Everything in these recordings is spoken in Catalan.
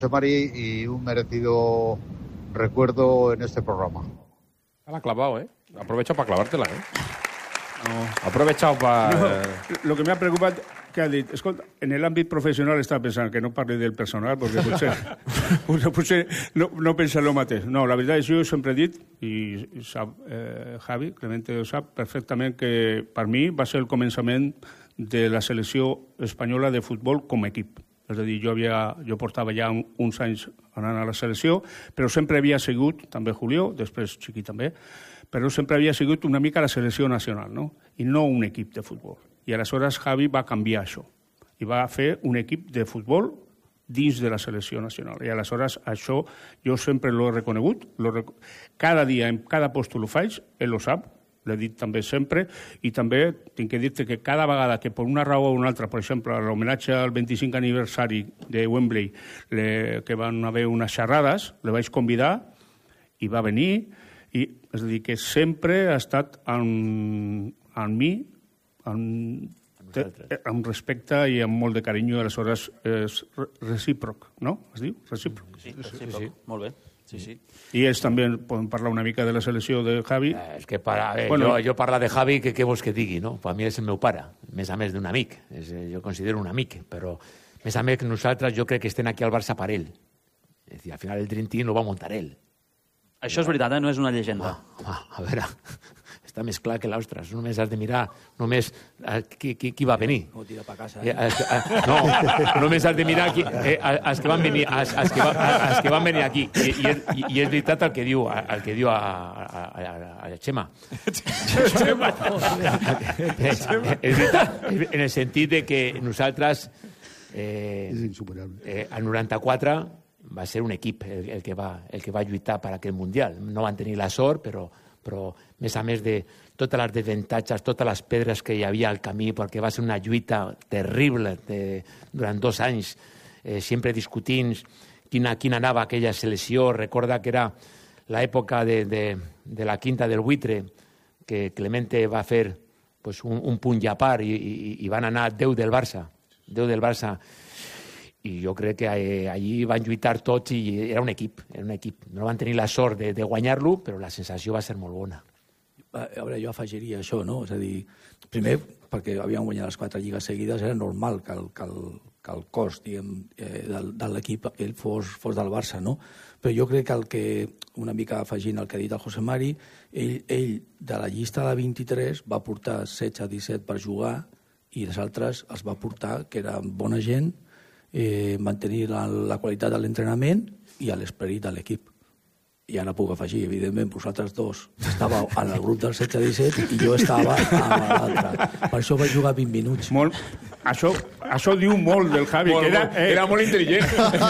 Mari, y un merecido recuerdo en este programa. La ha clavado, ¿eh? Aprovecha para clavártela, ¿eh? No. Ha aprovechado para... No, lo que m'ha preocupat que ha dit, escolta, en l'àmbit professional estava pensant que no parli del personal perquè potser no pensa el mateix. No, la veritat és que jo sempre he dit, i sap Javi, Clemente ho sap perfectament, que per mi va ser el començament de la selecció espanyola de futbol com a equip. És a dir, jo portava ja uns anys anant a la selecció, però sempre havia sigut, també Julio, després Chiqui també, però sempre havia sigut una mica la selecció nacional, no? I no un equip de futbol. I aleshores Javi va canviar això i va fer un equip de futbol dins de la selecció nacional. I aleshores això jo sempre l'he reconegut, cada dia, en cada post ho faig, ell ho sap, l'he dit també sempre, i també tinc que dir-te que cada vegada que per una raó o una altra, per exemple, l'homenatge al 25 aniversari de Wembley, que van haver unes xerrades, le vaig convidar i va venir, i és a dir, que sempre ha estat amb mi, amb respecte i amb molt de carinyo, i aleshores és recíproc, no? Es diu? Recíproc. Sí, recíproc. Molt bé. Sí. I ells també poden parlar una mica de la selecció de Javi. És que jo parlo de Javi, que què vols que digui, no? Per mi és el meu pare, més a més d'un amic. Jo considero un amic, però més a més que nosaltres jo crec que estem aquí al Barça per ell. És a dir, al final el Dream Team ho va muntar ell. Això és veritat, no és una llegenda. A veure, està més clar que l'ostres. Només has de mirar qui va venir. No tira per casa. No, només has de mirar els que van venir, els que van venir aquí. I és veritat el que diu a Xema. És veritat, en el sentit de que nosaltres al 94 va ser un equip el que va lluitar per aquest Mundial. No van tenir la sort, però més a més de totes les desavantatges, totes les pedres que hi havia al camí, perquè va ser una lluita terrible durant 2 anys, sempre discutint quina anava aquella selecció. Recorda que era l'època de la quinta del buitre, que Clemente va fer un punt i a part, i van anar 10 del Barça. I jo crec que allí van lluitar tots i era un equip. No van tenir la sort de guanyar-lo, però la sensació va ser molt bona. A veure, jo afegiria això, no? És a dir, primer, perquè havien guanyat les 4 lligues seguides, era normal que el cos, diguem, de l'equip ell fos del Barça, no? Però jo crec que el que, una mica afegint el que ha dit el José Mari, ell de la llista de 23 va portar 16-17 per jugar i els altres els va portar, que era bona gent, mantenir la qualitat de l'entrenament i l'esperit de l'equip. I ara puc afegir, evidentment, vosaltres dos estàveu en el grup del 16-17 i jo estava a l'altre. Per això vaig jugar 20 minuts. Això diu molt del Javi, que era molt intel·ligent.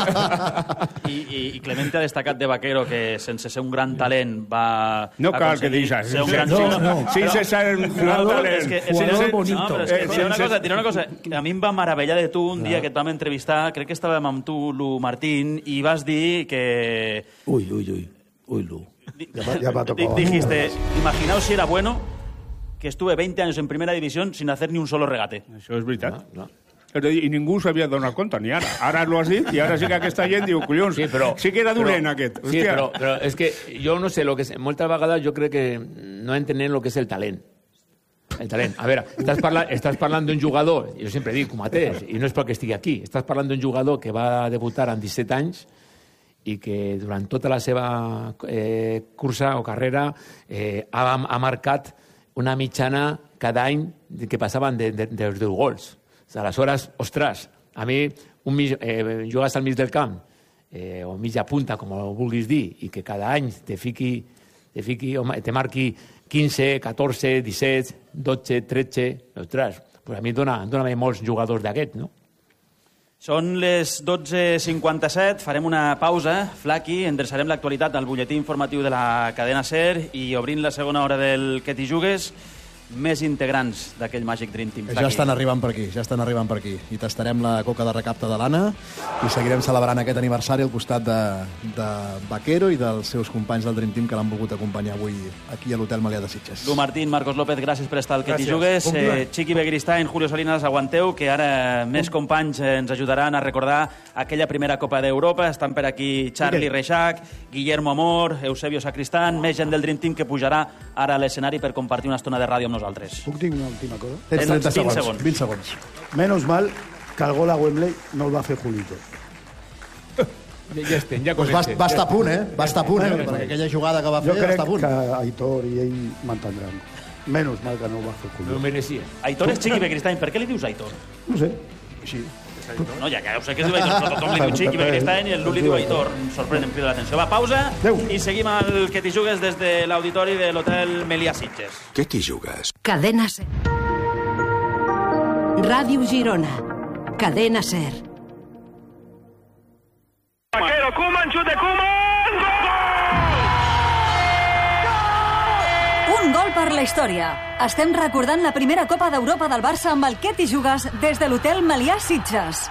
I Clemente ha destacat de Vaquero que sense ser un gran talent va... No cal que diguis això. Sense ser un gran talent. Jugador bonito. Diré una cosa, a mi em va meravellar de tu un dia que et vam entrevistar, crec que estàvem amb tu, Lu Martín, i vas dir que... Uy, Lu. Ya me ha tocado. Dijiste, imaginaos si era bueno que estuve 20 años en primera división sin hacer ni un solo regate. Això és veritat. I ningú s'havia donat compte, ni ara. Ara l'ho has dit i ara sí que aquesta gent diu, collons, sí que era dolent aquest. Sí, però és que jo no sé, moltes vegades jo crec que no entenem el que és el talent. El talent. A veure, estàs parlant d'un jugador, jo sempre dic el mateix, i no és perquè estigui aquí, estàs parlant d'un jugador que va debutar amb 17 anys i que durant tota la seva cursa o carrera ha marcat una mitjana cada any que passaven dels 10 gols. Aleshores, ostres, a mi jugues al mig del camp o mitja punta, com ho vulguis dir, i que cada any te marqui 15, 14, 17, 12, 13... Ostres, a mi dona molts jugadors d'aquests, no? Són les 12:57, farem una pausa, Flaqui, endreçarem l'actualitat al butlletí informatiu de la cadena SER i obrint la segona hora del Que t'hi jugues, més integrants d'aquell Màgic Dream Team. Ja estan arribant per aquí, I tastarem la coca de recapte de l'Anna i seguirem celebrant aquest aniversari al costat de Vaquero i dels seus companys del Dream Team que l'han volgut acompanyar avui aquí a l'Hotel Melià de Sitges. Lu Martín, Marcos López, gràcies per estar al Que t'hi jugues. Chiqui Begiristain, Julio Salinas, aguanteu, que ara més companys ens ajudaran a recordar aquella primera Copa d'Europa. Estan per aquí Charlie Reixac, Guillermo Amor, Eusebio Sacristán, més gent del Dream Team que pujarà ara a l'escenari per compartir una estona de ràdio amb nosaltres. Puc dir una última cosa? Tens 30 segons. 20 segons. Menos mal que el gol a Wembley no el va fer Julito. Ja va estar a punt, perquè aquella jugada que va fer està a punt. Jo crec que Aitor i ell m'entendran. Menos mal que no ho va fer Julito. No ho mereixia. Aitor és Chiqui Begiristain. Per què li dius Aitor? No sé, així. No, ja ho sé que es diu Aitor, però tothom li diu Chiqui Begiristain i el Lu li diu Aitor. Em sorprèn, em crida l'atenció. Va, pausa i seguim al Que t'hi jugues des de l'auditori de l'Hotel Melià Sitges. Que t'hi jugues? Cadena SER. Ràdio Girona. Cadena SER. Vaquero, Koeman, xut de Koeman! Un gol per la història. Estem recordant la primera Copa d'Europa del Barça amb el Que t'hi jugues des de l'Hotel Melià Sitges.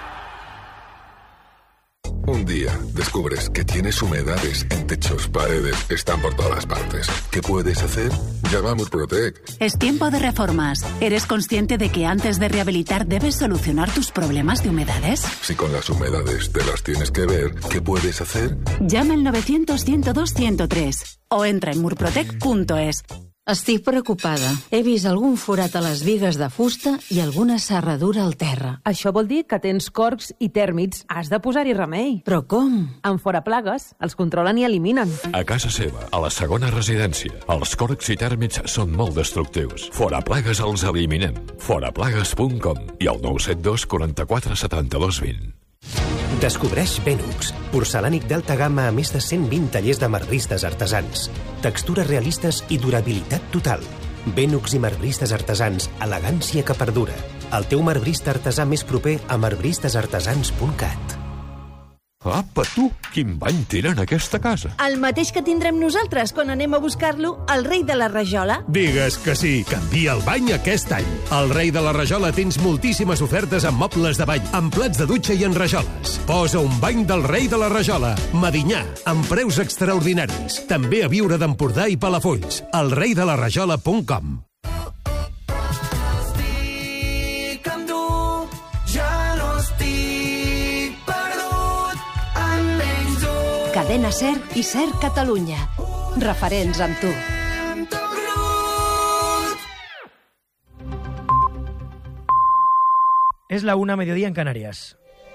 Un día descubres que tienes humedades en techos, paredes, están por todas partes. ¿Qué puedes hacer? Llama a Murprotec. Es tiempo de reformas. ¿Eres consciente de que antes de rehabilitar debes solucionar tus problemas de humedades? Si con las humedades te las tienes que ver, ¿qué puedes hacer? Llama al 900-102-103 o entra en murprotec.es. Estic preocupada. He vist algun forat a les bigues de fusta i alguna serradura al terra. Això vol dir que tens corcs i tèrmits. Has de posar-hi remei. Però com? En foraplagues. Els controlen i eliminen. A casa seva, a la segona residència, els corcs i tèrmits són molt destructius. Foraplagues els eliminem. Foraplagues.com i el 972 44 72 20. Descobreix Benux, porcelànic d'alta gamma a més de 120 tallers de marbristes artesans. Textures realistes i durabilitat total. Benux i marbristes artesans, elegància que perdura. El teu marbrista artesà més proper a marbristesartesans.cat. Apa, tu! Quin bany tenen aquesta casa? El mateix que tindrem nosaltres quan anem a buscar-lo al Rei de la Rajola. Digues que sí, canvia el bany aquest any. Al Rei de la Rajola tens moltíssimes ofertes en mobles de bany, en plats de dutxa i en rajoles. Posa un bany del Rei de la Rajola, Medinyà, amb preus extraordinaris. També a Viure d'Empordà i Palafolls. elreidelarajola.com. Cadena SER i SER Catalunya. Referents amb tu. Es la 1:00 mediodía en Canarias.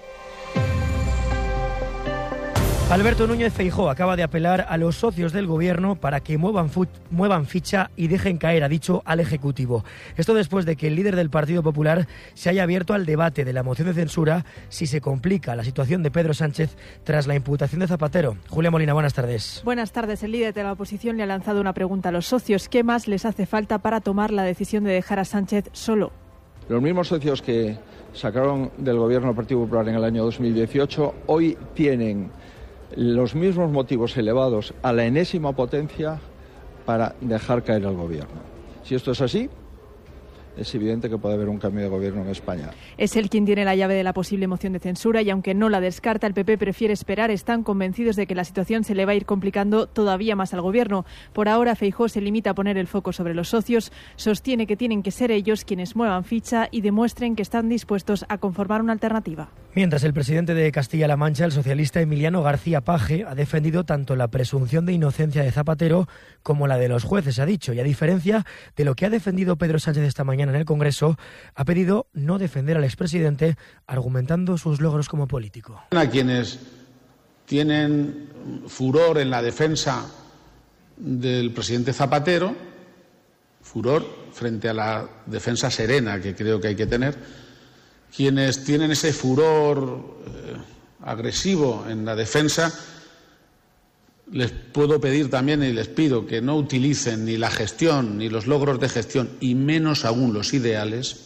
Alberto Núñez Feijóo acaba de apelar a los socios del gobierno para que muevan ficha y dejen caer, ha dicho, al Ejecutivo. Esto después de que el líder del Partido Popular se haya abierto al debate de la moción de censura si se complica la situación de Pedro Sánchez tras la imputación de Zapatero. Julia Molina, buenas tardes. Buenas tardes. El líder de la oposición le ha lanzado una pregunta a los socios. ¿Qué más les hace falta para tomar la decisión de dejar a Sánchez solo? Los mismos socios que sacaron del gobierno del Partido Popular en el año 2018 hoy tienen los mismos motivos elevados a la enésima potencia para dejar caer al gobierno. Si esto es así, es evidente que puede haber un cambio de gobierno en España. Es él quien tiene la llave de la posible moción de censura y aunque no la descarta, el PP prefiere esperar. Están convencidos de que la situación se le va a ir complicando todavía más al gobierno. Por ahora, Feijóo se limita a poner el foco sobre los socios. Sostiene que tienen que ser ellos quienes muevan ficha y demuestren que están dispuestos a conformar una alternativa. Mientras el presidente de Castilla-La Mancha, el socialista Emiliano García Paje, ha defendido tanto la presunción de inocencia de Zapatero como la de los jueces, ha dicho, y a diferencia de lo que ha defendido Pedro Sánchez esta mañana en el Congreso, ha pedido no defender al expresidente, argumentando sus logros como político. A quienes tienen furor en la defensa del presidente Zapatero, furor frente a la defensa serena que creo que hay que tener, quienes tienen ese furor agresivo en la defensa, les puedo pedir también y les pido que no utilicen ni la gestión ni los logros de gestión y menos aún los ideales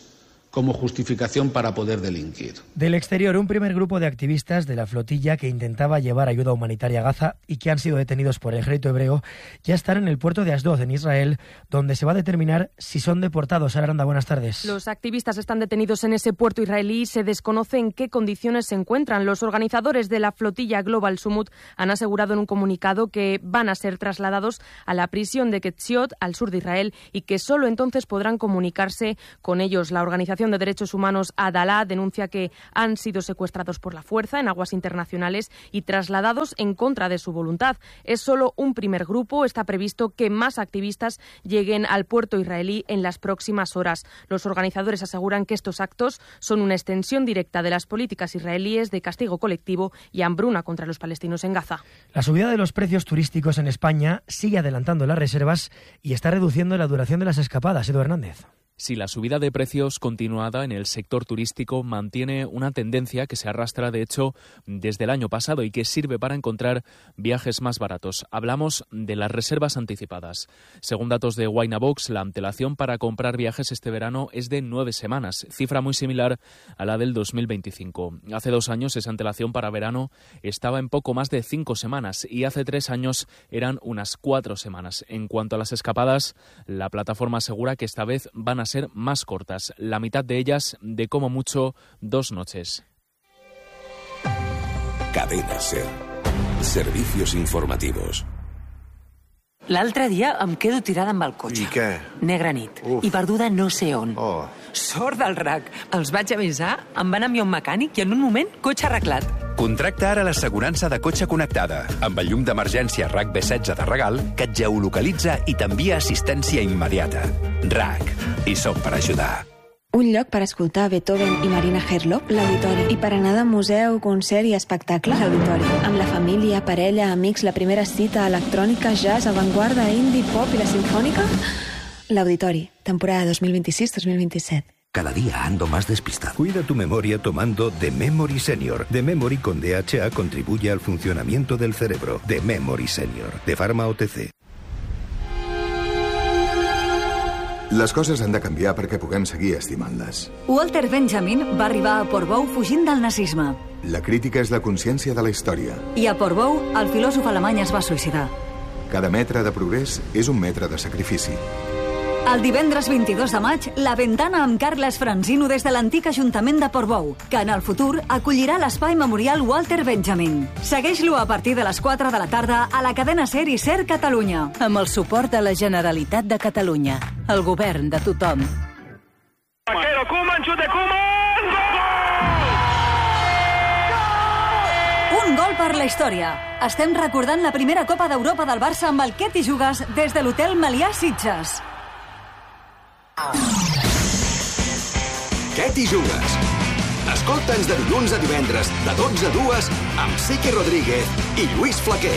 como justificación para poder delinquir. Del exterior, un primer grupo de activistas de la flotilla que intentaba llevar ayuda humanitaria a Gaza y que han sido detenidos por el ejército hebreo ya están en el puerto de Asdod, en Israel, donde se va a determinar si son deportados. Sara Aranda, buenas tardes. Los activistas están detenidos en ese puerto israelí y se desconoce en qué condiciones se encuentran. Los organizadores de la flotilla Global Summit han asegurado en un comunicado que van a ser trasladados a la prisión de Ketziot, al sur de Israel, y que solo entonces podrán comunicarse con ellos. La organización de derechos humanos Adalá denuncia que han sido secuestrados por la fuerza en aguas internacionales y trasladados en contra de su voluntad. Es solo un primer grupo. Está previsto que más activistas lleguen al puerto israelí en las próximas horas. Los organizadores aseguran que estos actos son una extensión directa de las políticas israelíes de castigo colectivo y hambruna contra los palestinos en Gaza. La subida de los precios turísticos en España sigue adelantando las reservas y está reduciendo la duración de las escapadas. Edu Hernández. Si la subida de precios continuada en el sector turístico mantiene una tendencia que se arrastra, de hecho, desde el año pasado y que sirve para encontrar viajes más baratos. Hablamos de las reservas anticipadas. Según datos de Winabox, la antelación para comprar viajes este verano es de 9 semanas, cifra muy similar a la del 2025. Hace 2 años esa antelación para verano estaba en poco más de 5 semanas y hace 3 años eran unas 4 semanas. En cuanto a las escapadas, la plataforma asegura que esta vez van a ser más cortas, la mitad de ellas de como mucho 2 noches. Cadena SER. Servicios informativos. L'altre dia em quedo tirada amb el cotxe. I què? Negra nit. Uf. I perduda no sé on. Oh. Sort del RAC. Els vaig avisar, em van enviar un mecànic i en un moment, cotxe arreglat. Contracta ara l'assegurança de cotxe connectada, amb el llum d'emergència RAC B16 de regal, que et geolocalitza i t'envia assistència immediata. RAC. I som per ajudar. Un lloc per escoltar Beethoven i Marina Herlop, l'Auditori. I per anar de museu, concert i espectacle, l'Auditori. Amb la família, parella, amics, la primera cita, electrònica, jazz, avantguarda, indie, pop i la sinfònica, l'Auditori. Temporada 2026-2027. Cada día ando más despistado. Cuida tu memoria tomando The Memory Senior. The Memory con DHA contribuye al funcionamiento del cerebro. The Memory Senior, de Pharma OTC. Les coses han de canviar perquè puguem seguir estimant-les. Walter Benjamin va arribar a Portbou fugint del nazisme. La crítica és la consciència de la història. I a Portbou, el filòsof alemany es va suïcidar. Cada metre de progrés és un metre de sacrifici. El divendres 22 de maig, La Ventana amb Carles Franzino des de l'antic Ajuntament de Portbou, que en el futur acollirà l'espai memorial Walter Benjamin. Segueix-lo a partir de les 4 de la tarda a la cadena SER i SER Catalunya. Amb el suport de la Generalitat de Catalunya, el govern de tothom. Vaquero, Koeman, xut de Koeman! Un gol per la història. Estem recordant la primera Copa d'Europa del Barça amb el Què t'hi jugues des de l'hotel Melià Sitges. Què t'hi jugues? Escolta'ns de dilluns a divendres, de 12 a 2, amb Sique Rodríguez i Lluís Flaquer.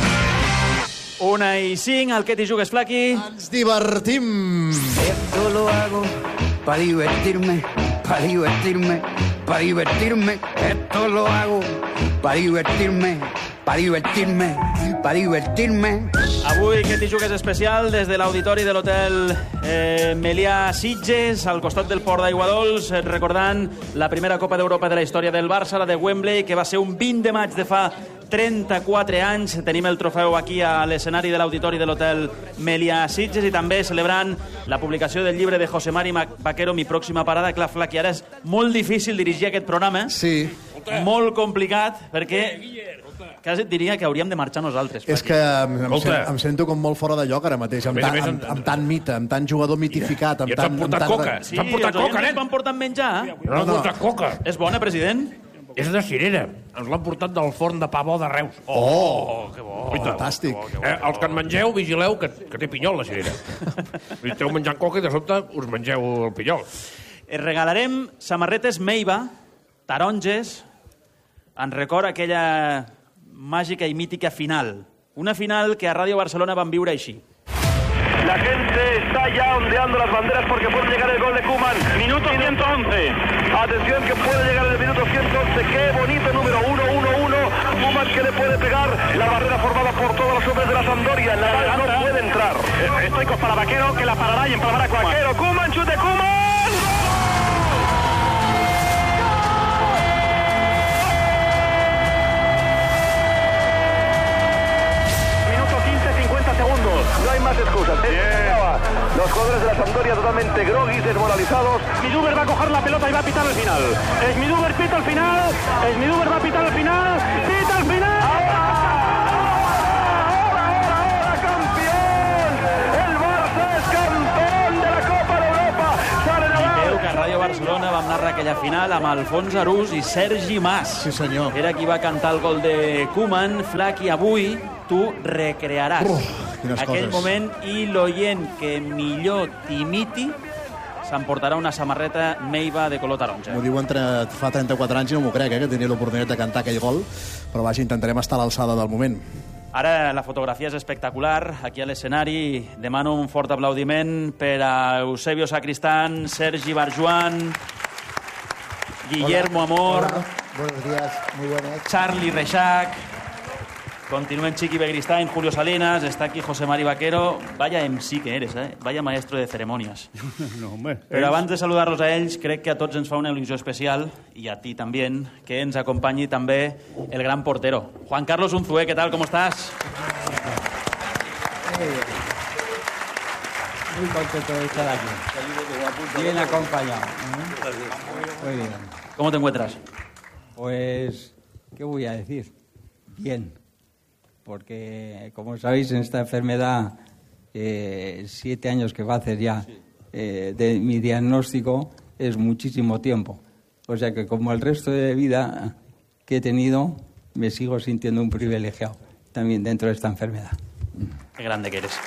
1:05, el Què t'hi jugues, Flaqui? Ens divertim! Esto lo hago para divertirme, para divertirme, para divertirme. Esto lo hago para divertirme, para divertirme, para divertirme. Avui, Què t'hi jugues especial des de l'auditori de l'hotel Melià Sitges, al costat del port d'Aiguadols, recordant la primera Copa d'Europa de la història del Barça, la de Wembley, que va ser un 20 de maig de fa 34 anys. Tenim el trofeu aquí a l'escenari de l'auditori de l'hotel Melià Sitges i també celebrant la publicació del llibre de José Mari Vaquero, Mi pròxima parada. Clar, Flaqui, ara és molt difícil dirigir aquest programa. Sí. Molt complicat, perquè quasi et diria que hauríem de marxar nosaltres. És que em sento com molt fora de lloc ara mateix, amb tant mite, amb tant jugador mitificat. I t'han portat coca. Sí, els oients van portant menjar. No han portat coca. És bona, president? És de cirera. Ens l'han portat del forn de pa bo de Reus. Oh, que bo. Fantàstic. Els que en mengeu, vigileu, que té pinyol, la cirera. I esteu menjant coca i de sobte us mengeu el pinyol. Regalarem samarretes Meiba, taronges, en record aquella màgica i mítica final. Una final que a Ràdio Barcelona van viure així. La gente está ya ondeando las banderas porque puede llegar el gol de Koeman. Minuto 111. Atención que puede llegar el minuto 111. Qué bonito número 1-1-1. Koeman que le puede pegar. La barrera formada por todos los hombres de la Sampdoria. La bala no puede entrar. Estoicos para Vaquero que la parará y empalmará Koeman. Vaquero, Koeman, chute Koeman. ¡Gol! más excusas. Los jugadores de la Sampdoria totalmente groguis, desmoralizados. Schmiduber va a coger la pelota y va a pitar al final. Schmiduber pita al final. Schmiduber va a pitar al final. ¡Pita al final! ¡Ahora, campeón! El Barça es campeón de la Copa d'Europa. Sale Nadal. Veu que a Ràdio Barcelona vam narrar aquella final amb Alfons Arús i Sergi Mas. Sí, senyor. Era qui va cantar el gol de Koeman. Flaqui, avui tu recrearàs aquell moment i l'oient que millor t'imiti s'emportarà una samarreta Meiva de color taronja. M'ho diuen fa 34 anys i no m'ho crec, que tenia l'oportunitat de cantar aquell gol, però vaja, intentarem estar a l'alçada del moment. Ara la fotografia és espectacular. Aquí a l'escenari demano un fort aplaudiment per a Eusebio Sacristán, Sergi Barjuan, Guillermo Amor, buenos días, muy buenas. Charlie Reixac, continúen Chiqui Begristain, Julio Salinas, está aquí José Mari Vaquero. Vaya MC que eres, vaya maestro de ceremonias. No, home, Però abans de saludar-los a ells, crec que a tots ens fa una il·lusió especial, i a ti també, que ens acompanyi també el gran portero. Juan Carlos Unzué, ¿qué tal? ¿Cómo estás? Muy contento de estar aquí. Bien acompañado. Muy bien. ¿Cómo te encuentras? Pues, ¿qué voy a decir? Bien. Porque, como sabéis, en esta enfermedad, 7 años que va a hacer ya de mi diagnóstico, es muchísimo tiempo. O sea que, como el resto de vida que he tenido, me sigo sintiendo un privilegiado también dentro de esta enfermedad. Qué grande que eres.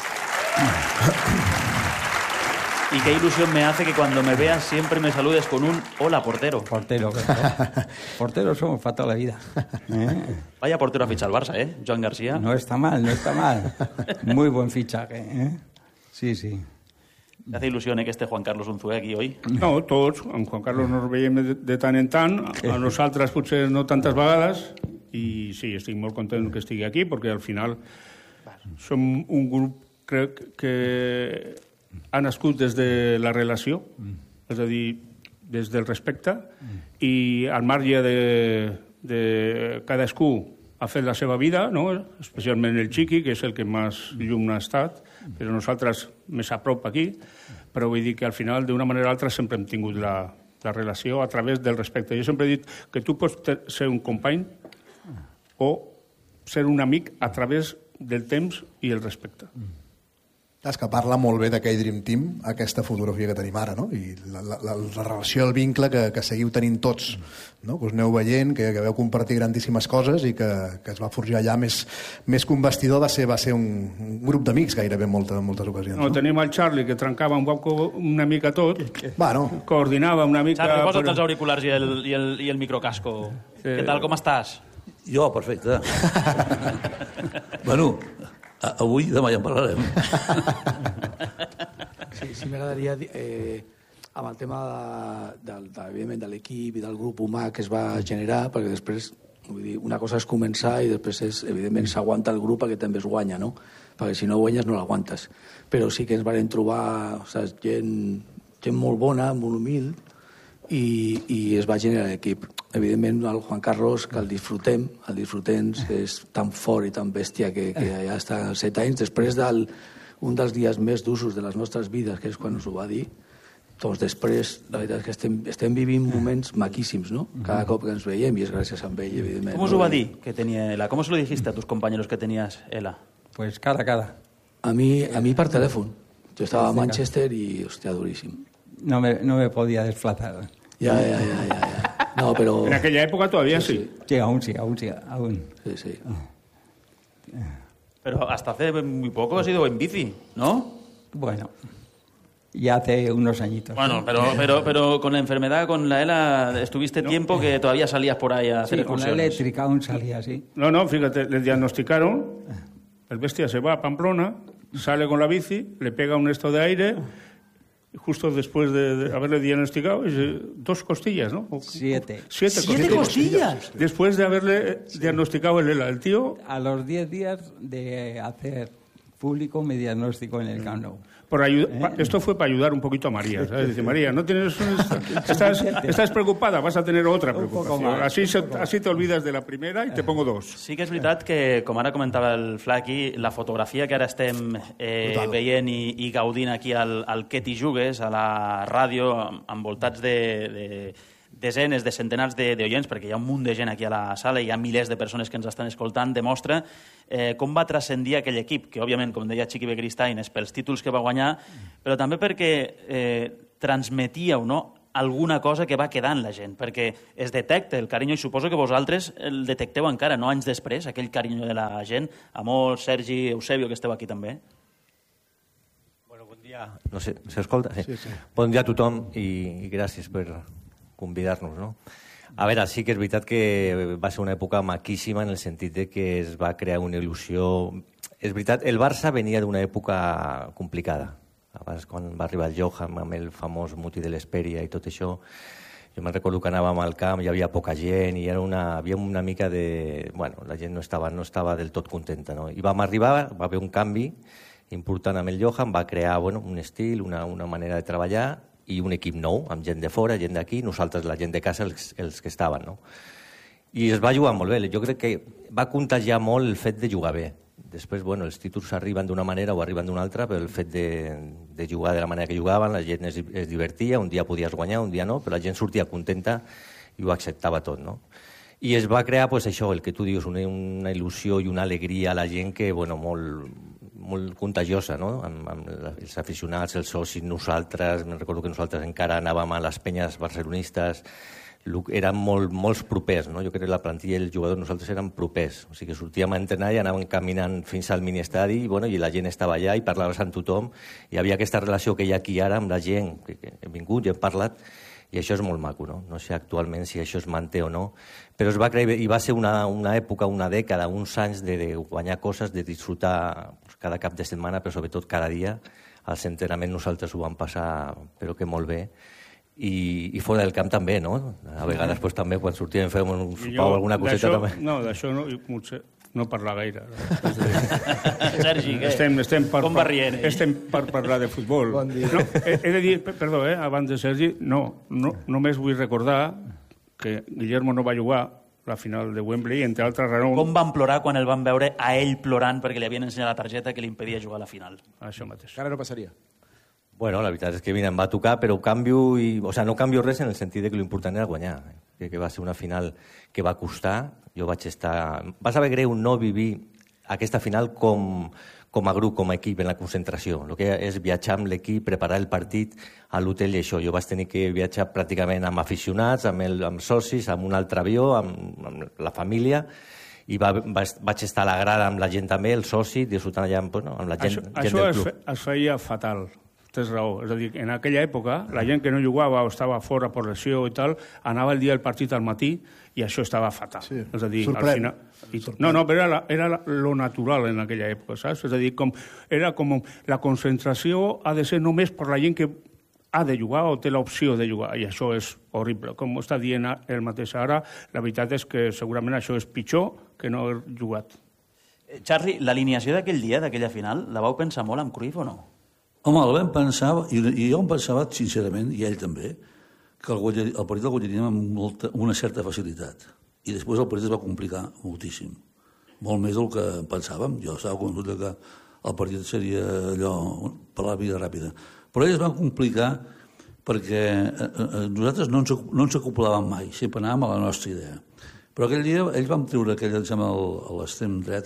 Y qué ilusión me hace que cuando me veas siempre me saludes con un hola, portero. Portero, claro. Porteros somos para toda la vida. Vaya portero ha fichado el Barça, Joan García. No está mal, no está mal. Muy buen fichaje, Sí, sí. ¿Te hace ilusión que esté Juan Carlos Unzué aquí hoy? No, tots. Amb Juan Carlos nos veiem de tant en tant. A nosaltres potser no tantes vegades. I sí, estic molt content que estigui aquí, perquè al final som un grup, crec, que ha nascut des de la relació, és a dir, des del respecte, i al marge de cadascú ha fet la seva vida, no? Especialment el Chiqui, que és el que més llum ha estat, però nosaltres més a prop aquí, però vull dir que al final, d'una manera o altra, sempre hem tingut la relació a través del respecte. Jo sempre he dit que tu pots ser un company o ser un amic a través del temps i el respecte. És que parla molt bé d'aquell Dream Team, aquesta fotografia que tenim ara, no? I la relació, el vincle que seguiu tenint tots, no? Que us aneu veient, que veu compartir grandíssimes coses i que es va forjar allà més que un vestidor, va ser un grup d'amics gairebé en moltes ocasions. No, tenim el Charlie, que trencava una mica tot, bueno, coordinava una mica... Charlie, posa't els auriculars i el microcasco. Què tal, com estàs? Jo, perfecte. Bueno, avui demà ja en parlarem. Sí, m'agradaria amb el tema evidentment de l'equip i del grup humà que es va generar, perquè després vull dir, una cosa és començar i després evidentment s'aguanta el grup perquè també es guanya, no? Perquè si no guanyes no l'aguantes. Però sí que ens vam trobar gent molt bona, molt humil, i es va generar l'equip. Evidentment, el Juan Carlos, que el disfrutem, és tan fort i tan bèstia que ja està als 7 anys. Després d'un dels dies més d'usos de les nostres vides, que és quan us ho va dir, doncs després, la veritat és que estem vivint moments maquíssims, ¿no? Cada cop que ens veiem, i és gràcies a ell, evidentment. ¿Cómo os va a decir que tenía ELA? ¿Cómo se lo dijiste a tus compañeros que tenías ELA? Pues cara a cara. A mí per teléfono. Yo estaba a Manchester y, hostia, durísimo. No me podía desplazar. Ya. No, pero... En aquella época todavía sí. Sí, aún. Sí. Sí. Pero hasta hace muy poco has ido en bici, ¿no? Bueno, ya hace unos añitos. Bueno, pero con la enfermedad, con la ELA, estuviste tiempo que todavía salías por ahí a hacer excursiones. Con la eléctrica aún salía, sí. No, fíjate, le diagnosticaron, el bestia se va a Pamplona, sale con la bici, le pega un esto de aire... Justo después de haberle diagnosticado, 2 costillas, ¿no? 7. 7 costillas. Después de haberle diagnosticado el ELA, el tío... A los 10 días de hacer público mi diagnóstico en el Camp Nou. Esto fue para ayudar un poquito a María, ¿sabes? Dice, María, no tienes estás preocupada, vas a tener otra preocupación. Así te olvides de la primera y te pongo dos. Sí que és veritat que, com ara comentava el Flaqui, la fotografia que ara estem veient i gaudint aquí al Que t'hi jugues, a la ràdio, envoltats de desenes, de centenars d'oients, perquè hi ha un munt de gent aquí a la sala, hi ha milers de persones que ens estan escoltant, demostra com va transcendir aquell equip, que òbviament, com deia Chiqui Begiristain, és pels títols que va guanyar, però també perquè transmetíeu, no?, alguna cosa que va quedar en la gent, perquè es detecta el carinyo, i suposo que vosaltres el detecteu encara, no anys després, aquell carinyo de la gent. Amor, Sergi, Eusebio, que esteu aquí també. Bueno, bon dia. No sé, s'escolta? Sí. Bon dia a tothom i gràcies per convidar-nos, no? A veure, sí que és veritat que va ser una època maquíssima en el sentit de que es va crear una il·lusió. És veritat, el Barça venia d'una època complicada. Abans, quan va arribar el Johan amb el famós muti de l'Hesperia i tot això, jo me'n recordo que anàvem al camp, hi havia poca gent i havia una mica de... Bueno, la gent no estava del tot contenta, no? I vam arribar, va haver un canvi important amb el Johan, va crear un estil, una manera de treballar i un equip nou, amb gent de fora, gent d'aquí, nosaltres, la gent de casa, els que estaven, no? I es va jugar molt bé. Jo crec que va contagiar molt el fet de jugar bé. Després, els títols arriben d'una manera o arriben d'una altra, però el fet de jugar de la manera que jugaven, la gent es divertia, un dia podies guanyar, un dia no, però la gent sortia contenta i ho acceptava tot, no? I es va crear, això, el que tu dius, una il·lusió i una alegria a la gent que, molt contagiosa, no? Amb els aficionats, els socis, nosaltres, me'n recordo que nosaltres encara anàvem a les penyes barcelonistes, érem molts propers, no? Jo crec que la plantilla i els jugadors nosaltres érem propers, o sigui que sortíem a entrenar i anàvem caminant fins al miniestadi i la gent estava allà i parlaves amb tothom, i hi havia aquesta relació que hi ha aquí ara amb la gent, que hem vingut i hem parlat, i això és molt maco, no? No sé actualment si això es manté o no, però es va crear i va ser una època, una dècada, uns anys de guanyar coses, de disfrutar cada cap de setmana, però sobretot cada dia. Als entrenaments nosaltres ho vam passar, però que molt bé. I fora del camp també, no? A vegades també quan sortíem fèiem un sopar o alguna coseta també. No, d'això no parlar gaire. Sergi, què? Com va rient? Estem per parlar de futbol. Bon dia. He de dir, perdó, abans de Sergi, només vull recordar que Guillermo no va jugar la final de Wembley, entre altres raons... Com van plorar quan el van veure a ell plorant perquè li havien ensenyat la targeta que li impedia jugar a la final? Això mateix. Ara no passaria. Bueno, la veritat és que em va tocar, però no canvio res en el sentit que l'important era guanyar. Crec que va ser una final que va costar. Jo vaig estar... Va saber greu no vivir aquesta final com a grup, com a equip, en la concentració. El que és viatjar amb l'equip, preparar el partit a l'hotel i això. Jo vaig tenir que viatjar pràcticament amb aficionats, amb socis, amb un altre avió, amb la família, i vaig estar a la grada amb la gent també, el soci, disfrutant allà amb la gent del club. Això es feia fatal. Tens raó. És a dir, en aquella època, la gent que no jugava o estava fora per lesió i tal, anava el dia del partit al matí i això estava fatal. Sí. És a dir, al final... No, però era lo natural en aquella època, saps? És a dir, era com la concentració ha de ser només per la gent que ha de jugar o té l'opció de jugar, i això és horrible. Com està dient el mateix ara, la veritat és que segurament això és pitjor que no haver jugat. Charlie, l'alineació d'aquell dia, d'aquella final, la vau pensar molt amb Cruyff o no? Home, el vam pensar, i jo em pensava, sincerament, i ell també, que el partit el guanyaríem amb una certa facilitat. I després el partit es va complicar moltíssim. Molt més del que pensàvem. Jo estava convençut que el partit seria allò per la vida ràpida. Però ells van complicar perquè nosaltres no ens acoplàvem mai, sempre anàvem a la nostra idea. Però aquell dia ells van treure l'extrem dret,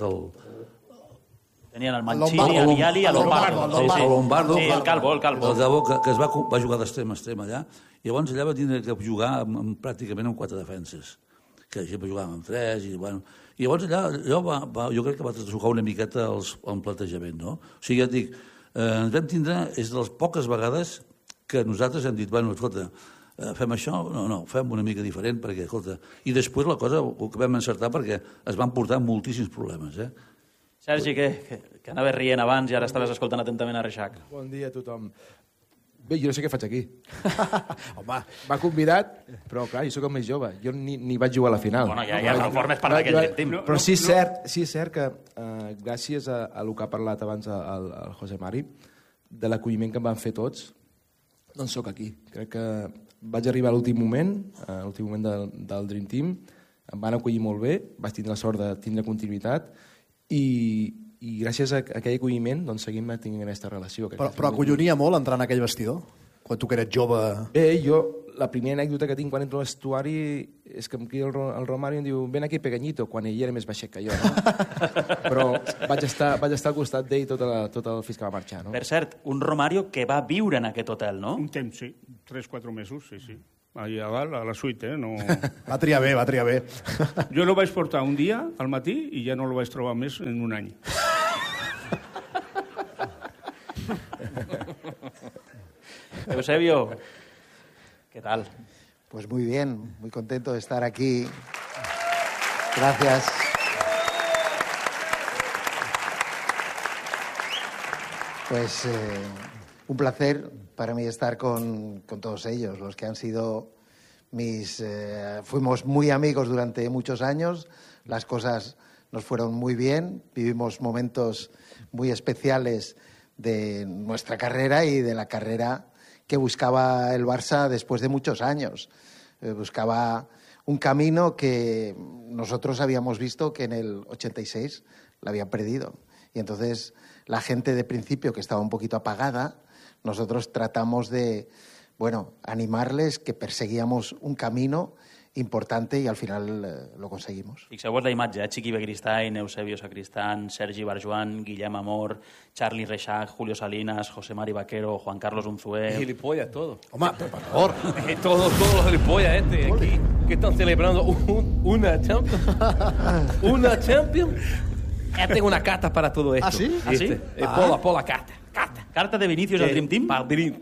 tenien el Mancini, el Viali i el Lombardo. El Lombardo. Sí, el Calvo. El Calvo, que va jugar d'extrem a extrem allà, i llavors allà va tindre que jugar pràcticament amb 4 defenses, que sempre jugàvem amb 3, i llavors allà jo crec que va tocar una miqueta el plantejament, no? O sigui, ja et dic, ens vam tindre, és de les poques vegades que nosaltres hem dit, escolta, fem això? No, fem una mica diferent, perquè, escolta, i després la cosa ho vam encertar perquè es van portar moltíssims problemes, Sergi, que anaves rient abans i ara estaves escoltant atentament a Reixac. Bon dia a tothom. Bé, jo no sé què faig aquí. Home, m'ha convidat, però clar, jo soc el més jove. Jo ni vaig jugar a la final. Bueno, ja formes part d'aquell team. Però sí és cert que gràcies a el que ha parlat abans el José Mari, de l'acolliment que em van fer tots, doncs sóc aquí. Crec que vaig arribar a l'últim moment del Dream Team, em van acollir molt bé, vaig tindre la sort de tindre continuïtat i gràcies a aquell acolliment doncs seguim tenint aquesta relació. Però acollonia molt entrar en aquell vestidor? Quan tu que eres jove... Bé, la primera anècdota que tinc quan entro a l'estuari és que em crida el Romario i em diu ven aquí pequeñito, quan ell era més baixet que jo, no? Però vaig estar al costat d'ell tot el fins que va marxar, no? Per cert, un Romario que va viure en aquest hotel, no? Un temps, sí. 3-4 mesos, sí. Allà a dalt, a la suite, no... Va triar bé. Jo lo vaig portar un dia al matí i ja no lo vaig trobar més en un any. Eusebio, ¿qué tal? Pues muy bien, muy contento de estar aquí. Gracias. Pues un placer para mí estar con todos ellos, los que han sido fuimos muy amigos durante muchos años, las cosas nos fueron muy bien, vivimos momentos muy especiales de nuestra carrera y de la carrera que buscaba el Barça después de muchos años. Buscaba un camino que nosotros habíamos visto que en el 86 lo habían perdido. Y entonces la gente de principio, que estaba un poquito apagada, nosotros tratamos de, animarles, que perseguíamos un camino importante y al final lo conseguimos. Fixeu-vos la imatge, Chiqui Begiristain, Eusebio Sacristán, Sergi Barjuan, Guillem Amor, Charlie Reixac, Julio Salinas, José Mari Vaquero, Juan Carlos Unzué... Gilipollas, todo. Home, por favor. Todos los gilipollas aquí, que están celebrando una Champions. Una Champions. Ya tengo una carta para todo esto. ¿Ah, sí? ¿Ah, sí? Pola carta. ¿Carta de Vinicius al Dream Team?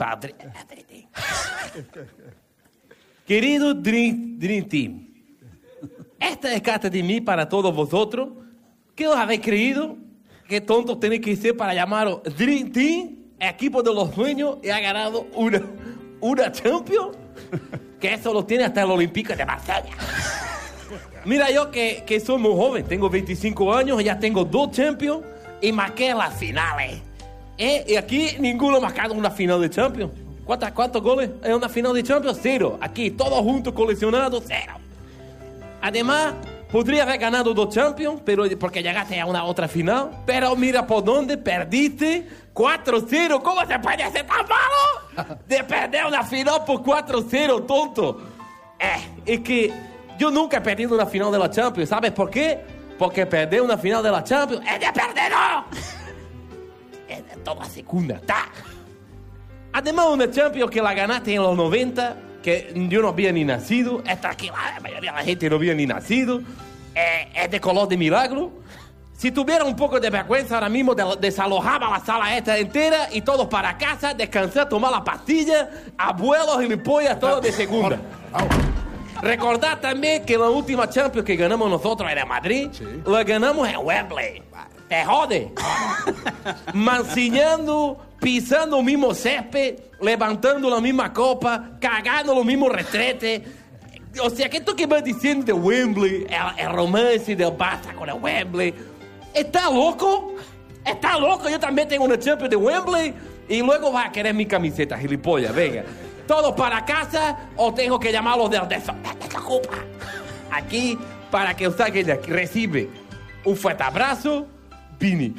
Querido Dream Team, esta es carta de mí para todos vosotros. ¿Qué os habéis creído? ¿Qué tontos tenéis que ser para llamaros Dream Team, equipo de los sueños, y ha ganado una Champions? Que eso lo tiene hasta el Olímpico de Marsella. Mira, yo que soy muy joven, tengo 25 años, ya tengo 2 Champions y marqué las finales. Y aquí ninguno ha marcado una final de Champions. ¿Cuántos goles en una final de Champions? 0. Aquí, todos juntos coleccionados, 0. Además, podría haber ganado 2 Champions, pero porque llegaste a una otra final. Pero mira por dónde perdiste 4-0. ¿Cómo se puede ser tan malo de perder una final por 4-0, tonto? Es que yo nunca he perdido una final de la Champions. ¿Sabes por qué? Porque perder una final de la Champions es de perdedor. Es de toda segunda. Además, una Champions que la ganaste en los 90, que yo no había ni nacido, esta que la mayoría de la gente no había ni nacido, es de color de milagro. Si tuviera un poco de vergüenza ahora mismo, desalojaba la sala esta entera y todos para casa, descansar, tomar la pastilla, abuelos, gilipollas, todos de segunda. Recordad también que la última Champions que ganamos nosotros en Madrid, la ganamos en Wembley. Te jode. Mancillando, pisando el mismo césped, levantando la misma copa, cagando los mismos retretes. O sea, ¿qué tú que vas diciendo de Wembley? El romance del Barça con el Wembley. ¿Estás loco? ¿Estás loco? Yo también tengo una Champions de Wembley y luego vas a querer mi camiseta, gilipollas. Venga. ¿Todos para casa o tengo que llamarlos de desocupa? Aquí, para que usted que recibe un fuerte abrazo, Vini.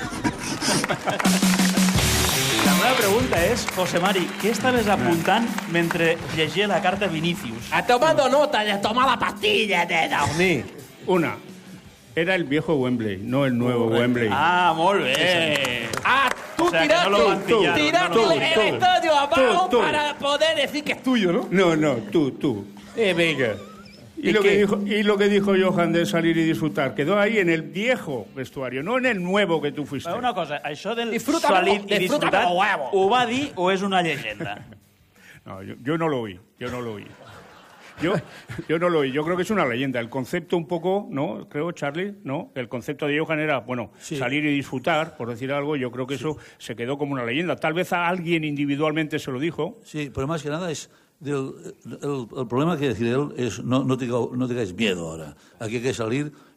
La meva pregunta és, José Mari, què estaves apuntant mentre llegia la carta Vinicius? Tomando nota de tomar la pastilla de dormir. Una, era el viejo Wembley, no el nuevo Wembley. Ah, molt bé. Tú tiraste el estadio abajo para poder decir que es tuyo, ¿no? No, tú. Venga. Y lo que dijo Johan de salir y disfrutar, quedó ahí en el viejo vestuario, no en el nuevo que tu fuiste. Una cosa, això del salir i disfrutar, ho va dir o és una llegenda? No, yo no lo oí. Yo no lo oí. Yo creo que es una leyenda. El concepto un poco, ¿no? Creo, Charlie, ¿no? El concepto de Johan era, salir y disfrutar, por decir algo. Yo creo que eso se quedó como una leyenda. Tal vez a alguien individualmente se lo dijo. Sí, pero más que nada es... El problema que decir él es no tengáis miedo ahora. Aquí hay que salir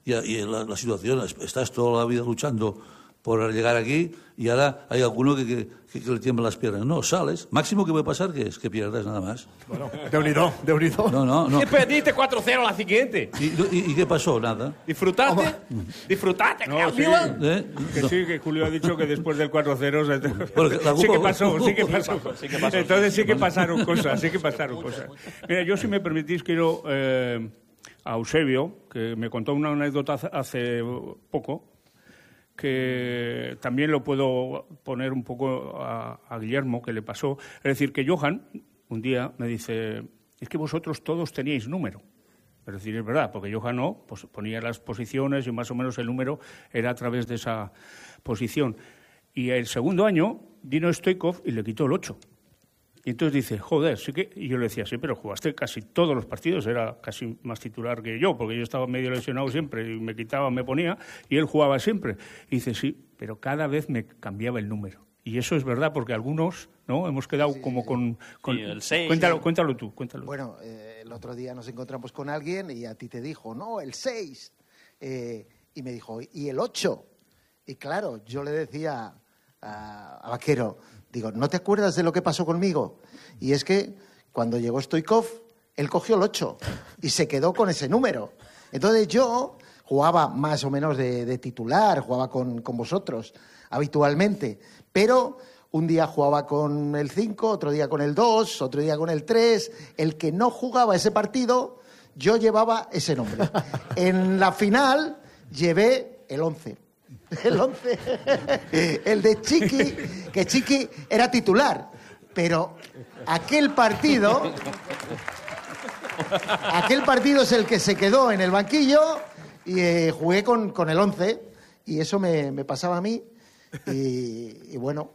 y la situación, estás toda la vida luchando por llegar aquí y ahora hay alguno que le tiemblan las piernas. No, sales. Máximo que puede pasar que pierdas nada más. Bueno, Déu-n'hi-do. No. Y perdiste 4-0 la siguiente. ¿Y qué pasó? Nada. ¿Disfrutaste? No, sí, que Julio ha dicho que después del 4-0 sí que pasó. Entonces sí que pasaron cosas. Mira, yo si me permitís quiero a Eusebio, que me contó una anécdota hace poco, que también lo puedo poner un poco a Guillermo, que le pasó. Es decir, que Johan un día me dice, es que vosotros todos teníais número. Es decir, es verdad, porque Johan no, pues ponía las posiciones y más o menos el número era a través de esa posición. Y el segundo año vino Stoichkov y le quitó el 8. Y entonces dice, joder, sí que... Y yo le decía, sí, pero jugaste casi todos los partidos, era casi más titular que yo, porque yo estaba medio lesionado siempre, y me quitaba, me ponía, y él jugaba siempre. Y dice, sí, pero cada vez me cambiaba el número. Y eso es verdad, porque algunos, ¿no? Hemos quedado con Sí, el 6. Cuéntalo tú. Bueno, el otro día nos encontramos con alguien y a ti te dijo, no, el 6. Y me dijo, ¿y el 8? Y claro, yo le decía a Vaquero, digo, ¿no te acuerdas de lo que pasó conmigo? Y es que cuando llegó Stoichkov, él cogió el 8 y se quedó con ese número. Entonces yo jugaba más o menos de titular, jugaba con vosotros habitualmente, pero un día jugaba con el 5, otro día con el 2, otro día con el 3. El que no jugaba ese partido, yo llevaba ese nombre. En la final llevé el 11. El 11, el de Chiqui, que Chiqui era titular, pero aquel partido es el que se quedó en el banquillo y jugué con el 11 y eso me pasaba a mí y bueno.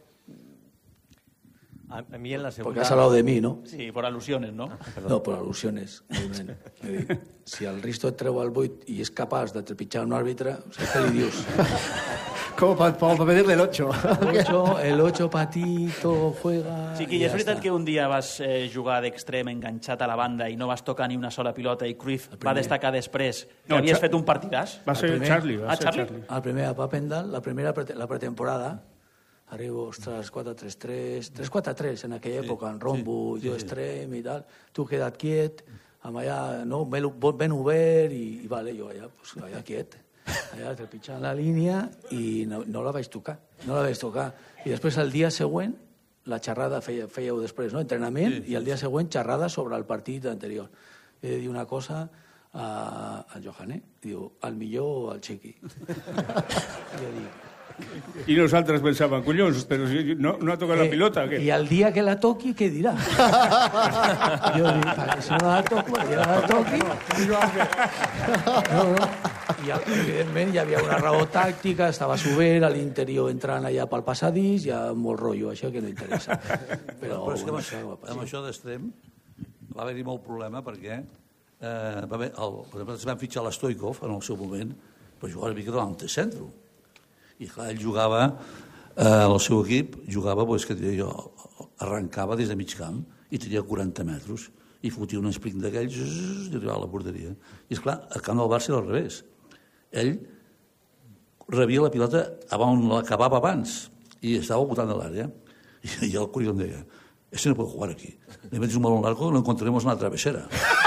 A mí en la segunda... Porque has hablado de mí, ¿no? Sí, por alusiones, ¿no? No, por al·lusions. Si el Risto et treu el 8 i és capaç de trepitjar un àrbitre, o sigui, què li dius? Como para pedirle el 8. El 8 patito, juega... Chiqui, és veritat que un dia vas jugar d'extrem enganxat a la banda i no vas tocar ni una sola pilota i Cruyff va destacar després que havies fet un partidàs? Va ser Charlie. El primer a Papendal, la pretemporada, arribo, ostres, 4-3-3, 3-4-3 en aquella època, en rombo, jo extrem i tal. Tu queda't quiet, amb allà, no, ben obert i vale, jo allà quiet, allà trepitjant la línia i no la vaig tocar. I després el dia següent, la xerrada fèieu després, no? Entrenament, i el dia següent xerrada sobre el partit anterior. He de dir una cosa al Johan, diu, al millor al Chiqui. Jo dic, I nosaltres pensàvem, collons, però si no ha tocat la pilota. I el dia que la toqui, què dirà? Jo dic, si no la toco, el dia que la toqui... I, evidentment, hi havia una raó tàctica, estava sobert, a l'interior entrant allà pel passadís, hi ha molt rotllo, això que no interessa. Però és que amb això d'extrem va haver-hi molt problema perquè es van fitxar l'Stoichkov en el seu moment, però jugava una mica davant de centre. I clar, ell jugava, el seu equip jugava, que jo arrencava des de mig camp i tenia 40 metres i fotia un sprint d'aquells i arribava a la porteria. I esclar, al camp del Barça era al revés. Ell rebia la pilota on l'acabava abans i estava al voltant de l'àrea. I el Curi em deia, este no puede jugar aquí. Le metes un balón largo, lo encontraremos en la travesera.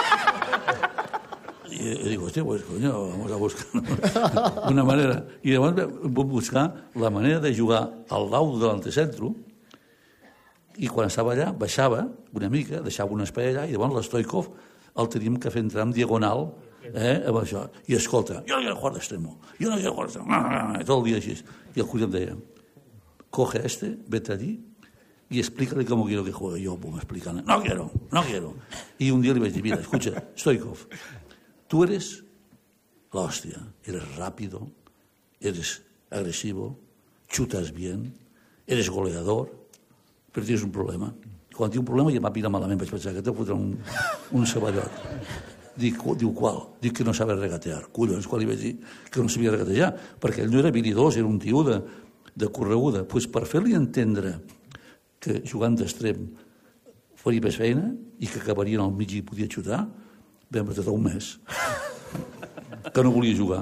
Y digo, hostia, pues coño, vamos a buscar una manera. I llavors vam buscar la manera de jugar al lado de l'antecentro i quan estava allà baixava una mica, deixava un espai allà i llavors l'Stoichkov el teníem que fer entrar en diagonal amb això. I escolta, yo no quiero jugar d'extremo, yo no quiero jugar d'extremo, tot el dia així. I el Curi em deia, coge a este, vete allí y explícale cómo quiero que juegue. Yo, pues me explican, no quiero. Y un día le dije, mira, escucha, Stoichkov, tú eres la hostia, eres rápido, eres agresivo, chutas bien, eres goleador, però tens un problema. Quan tinc un problema ja m'ha pirat malament, vaig pensar que t'he fotut un saballot. Diu, qual? Dic que no sabe regatear. Collons, quan li vaig dir que no sabia regatejar, perquè ell no era habilidós, era un tio de correguda. Pues per fer-li entendre que jugant d'extrem faria més feina i que acabarien al mig i podia xutar, vam estar un mes que no volia jugar,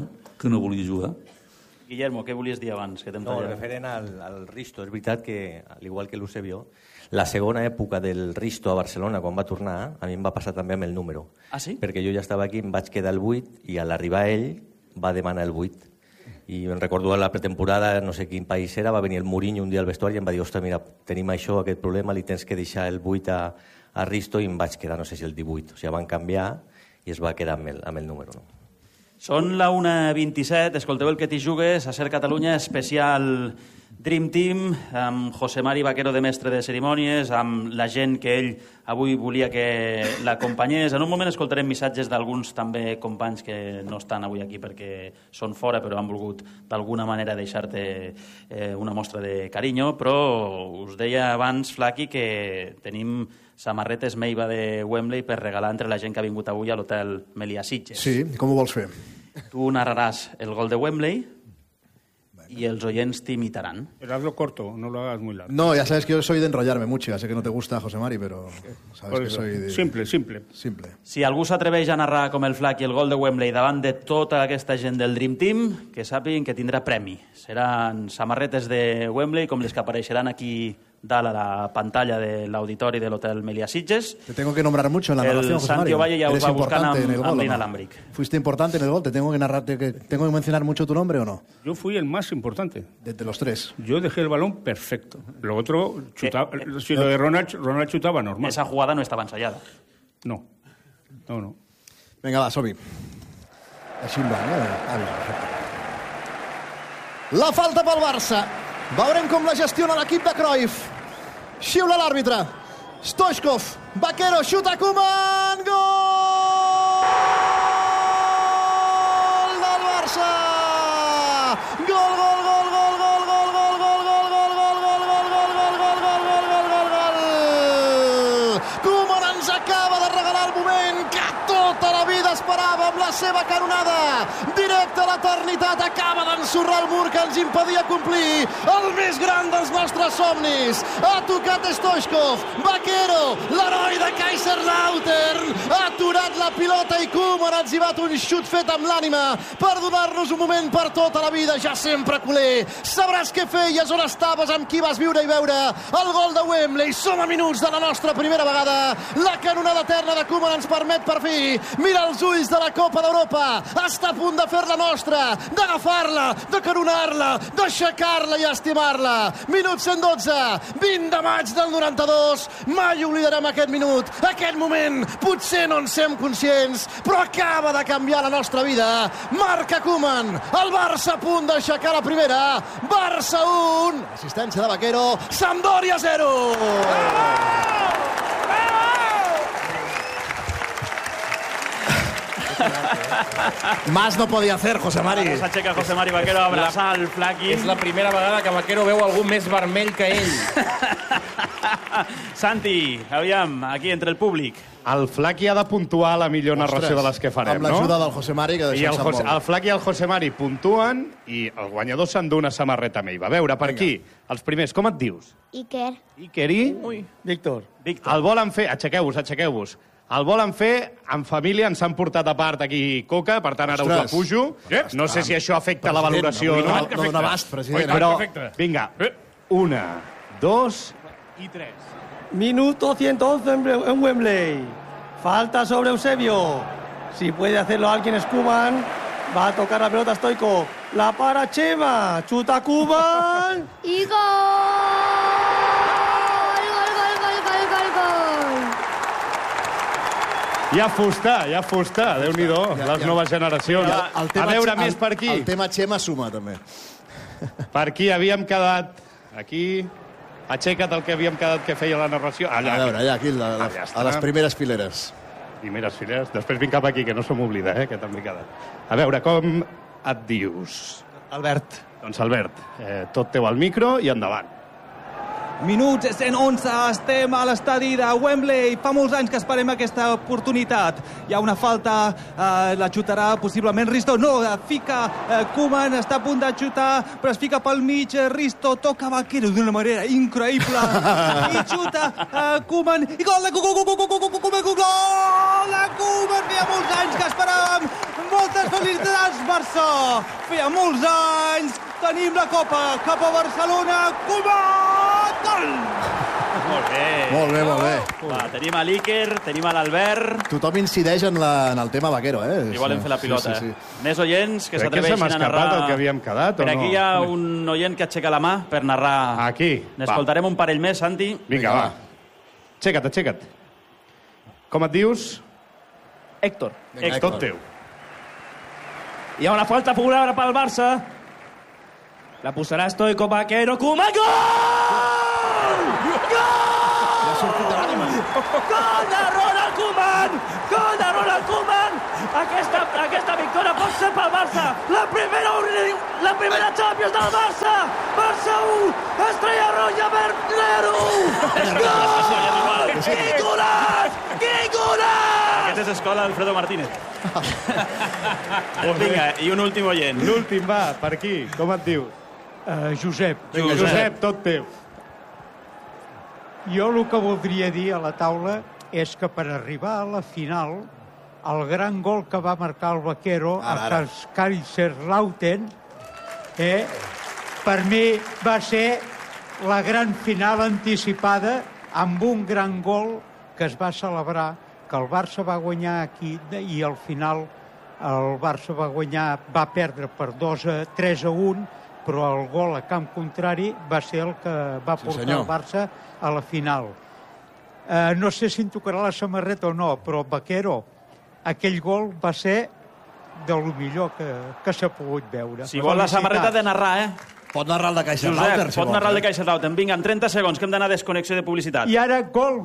que no volia jugar. Guillermo, què volies dir abans? Que no, referent al Risto, és veritat que, al igual que l'Eusebio, la segona època del Risto a Barcelona, quan va tornar, a mi em va passar també amb el número. Ah, sí? Perquè jo ja estava aquí, em vaig quedar el 8, i a l'arribar ell va demanar el 8. I em recordo a la pretemporada, no sé quin país era, va venir el Mourinho un dia al vestuari i em va dir, ostres, mira, tenim això, aquest problema, li tens que deixar el 8 a Risto, i em vaig quedar, no sé si el 18. O sigui, van canviar i es va quedar amb el número, no? Són la 1:27, escolteu el que t'hi jugues, a Ser Catalunya, especial Dream Team, amb José Mari Vaquero de mestre de cerimònies, amb la gent que ell avui volia que l'acompanyés. En un moment escoltarem missatges d'alguns també companys que no estan avui aquí perquè són fora, però han volgut d'alguna manera deixar-te una mostra de carinyo, però us deia abans, Flaqui, que tenim samarretes Meiva de Wembley per regalar entre la gent que ha vingut avui a l'hotel Melià Sitges. Sí, i com ho vols fer? Tu narraràs el gol de Wembley y els oyents t'imitaran. Pero hazlo corto, no lo hagas muy largo. No, ya sabes que yo soy de enrollarme mucho, ya sé que no te gusta, José Mari, pero sabes que soy de... Simple. Si algú s'atreveix a narrar com el Flac i el gol de Wembley davant de tota aquesta gent del Dream Team, que sàpiguen que tindrà premi. Seran samarretes de Wembley, com les que apareixeran aquí dalt a la pantalla de l'auditori de l'hotel Melià Sitges. Te tengo que nombrar mucho en la narración, José Mari. El Santi Ovalle ja us va buscant amb l'inalámbric. ¿Fuiste importante en el gol? ¿Tengo que mencionar mucho tu nombre o no? Yo fui el más importante. De los tres. Yo dejé el balón perfecto. Lo otro, si lo de Ronald chutaba, normal. Esa jugada no estaba ensayada. No. Vinga, va, som-hi. Així en blanc, perfecte. La falta pel Barça. Veurem com la gestiona l'equip de Cruyff. Xiula l'àrbitre. Stoichkov. Vaquero, xuta Koeman. Gol del Barça. Gol. Koeman ens acaba de regalar el moment que tota la vida esperava amb la seva canonada. Directe a l'eternitat, acaba d'ensorrar el mur que ens impedia complir el més gran dels nostres somnis. Ha tocat Stoichkov, Vaquero, l'heroi de Kaiserslautern, ha aturat la pilota i Koeman ha etzibat un xut fet amb l'ànima per donar-nos un moment per tota la vida, ja sempre culer. Sabràs què feies, on estaves, amb qui vas viure i veure el gol de Wembley. Som a minuts de la nostra primera vegada. La canonada eterna de Koeman ens permet per fi mirar els ulls de la Copa d'Europa. Està a punt de fer-la nostra, d'agafar-la, de coronar-la, d'aixecar-la i estimar-la. Minut 112, 20 de maig del 92. Mai oblidarem aquest minut, aquest moment. Potser no en sem conscients, però acaba de canviar la nostra vida. Marca Koeman, el Barça a punt d'aixecar la primera. Barça 1, assistència de Vaquero, Sampdoria 0. Más no podía hacer, José Mari. S'aixeca José Mari Vaquero a abraçar el Flaqui. És la primera vegada que Vaquero veu algú més vermell que ell. Santi, aviam, aquí entre el públic. El Flaqui ha de puntuar la millor narració de les que farem, no? Amb l'ajuda del José Mari, que I el Flaqui i el José Mari puntuen i el guanyador s'endú una samarreta meva. A veure, per aquí, els primers, com et dius? Iker. Iker i? Víctor. El volen fer... Aixequeu-vos. El volen fer en família, ens han portat a part aquí coca, per tant ara us la pujo. No sé si això afecta la valoració o no. No dona abast, president. Però, vinga, 1, 2 i 3. Minuto 111 en Wembley. Falta sobre Eusebio. Si puede hacerlo alguien es Koeman. Va a tocar la pelota Stoichkov. La para Chema. Chuta Koeman. Y gol. Ja fusta, Déu-n'hi-do, les noves generacions. A veure, més per aquí. El tema Chema suma, també. Per aquí havíem quedat... Aquí... Aixeca't el que havíem quedat que feia la narració. Allà, a veure, allà, aquí, a les primeres fileres. Primeres fileres. Després vinc cap aquí, que no se m'oblida, que també he quedat. A veure, com et dius? Albert. Doncs Albert, tot teu al micro i endavant. Minuts 111, estem a l'estadi de Wembley. Fa molts anys que esperem aquesta oportunitat. Hi ha una falta, la xutarà possiblement Risto. No, fica Koeman, està a punt de xutar, però es fica pel mig. Risto toca Vaquero d'una manera increïble. I xuta Koeman. I gol de Koeman! Feia molts anys que esperàvem moltes felicitats, Barça! Feia molts anys, tenim la Copa cap a Barcelona, Koeman! Gol! Molt bé. Molt bé, molt bé. Va, tenim a l'Iker, tenim a l'Albert. Tothom incideix en el tema Vaquero, eh? I volen fer la pilota. Sí. Més oients que Crec que s'atreveixin se m'ha a narrar... escapat el que havíem quedat, o Per no? aquí hi ha un oient que aixeca la mà per narrar... Aquí. N'escoltarem un parell més, Santi. Vinga, va. Aixeca't. Com et dius? Héctor. Tot teu. Hi ha una falta favorable pel Barça. La posarà Stoico Vaquero. Koeman, gol! Gol de Ronald Koeman! Gol de Ronald Koeman! Aquesta victòria pot ser pel Barça. La primera Champions del Barça. Barça 1, Estrella Roja Verd 0. Gol! Quin golaç! Quin golaç! Aquest és escola Alfredo Martínez. Vinga, i un últim oient. L'últim, va, per aquí. Com et dius? Josep. Josep, tot teu. Jo el que voldria dir a la taula és que per arribar a la final, el gran gol que va marcar el Vaquero a Kaiserslautern, per mi va ser la gran final anticipada amb un gran gol que es va celebrar, que el Barça va guanyar aquí i al final el Barça va perdre per 3-1, però el gol a camp contrari va ser el que va portar el Barça a la final. No sé si em tocarà la samarreta o no, però Vaquero, aquell gol va ser de lo millor que s'ha pogut veure. Si vol la samarreta de narrar, Pot narrar el de Kaiserslautern, Josep, pot narrar el de Kaiserslautern. Vinga, en 30 segons, que hem d'anar a desconnexió de publicitat. I ara gol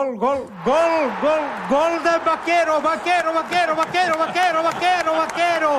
de Vaquero.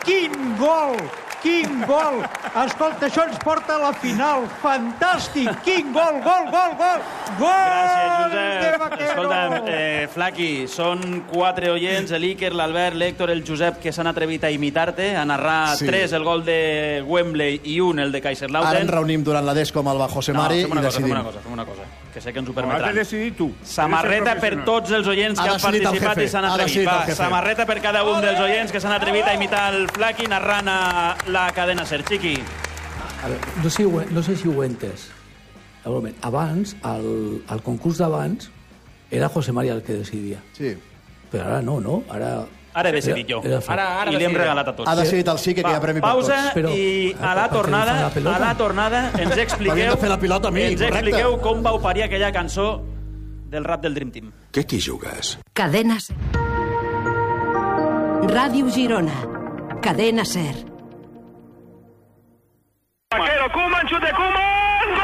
Quin gol! Escolta, això ens porta a la final. Fantàstic! Quin gol! Gràcies, Josep. Escolta'm, Flaqui, són 4 oients, l'Iker, l'Albert, l'Héctor, el Josep, que s'han atrevit a imitar-te, a narrar 3 el gol de Wembley i 1 el de Kaiserslautern. Ara ens reunim durant la DESCO amb el José Mari i decidim. Fem una cosa, que sé que ens ho permetran. Has de decidir tu. Samarreta per tots els oients que han participat i s'han atrevit. Va, samarreta per cada un dels oients que s'han atrevit a imitar el Flaqui narrant a la cadena SER. Chiqui. A veure, no sé si ho he entès. Abans, el concurs d'abans, era José María el que decidia. Sí. Però ara no? Ara he decidit jo. I li hem regalat a tots. Ha decidit el sí, que hi ha premi per tots. Pausa i a la tornada ens expliqueu com vau parir aquella cançó del rap del Dream Team. Què t'hi jugues? Cadena SER. Ràdio Girona. Cadena SER. Vaquero, Koeman, xut de Koeman!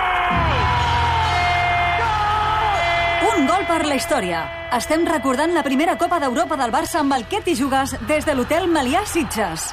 Un gol per la història. Estem recordant la primera Copa d'Europa del Barça amb el Què t'hi jugues des de l'hotel Melià Sitges.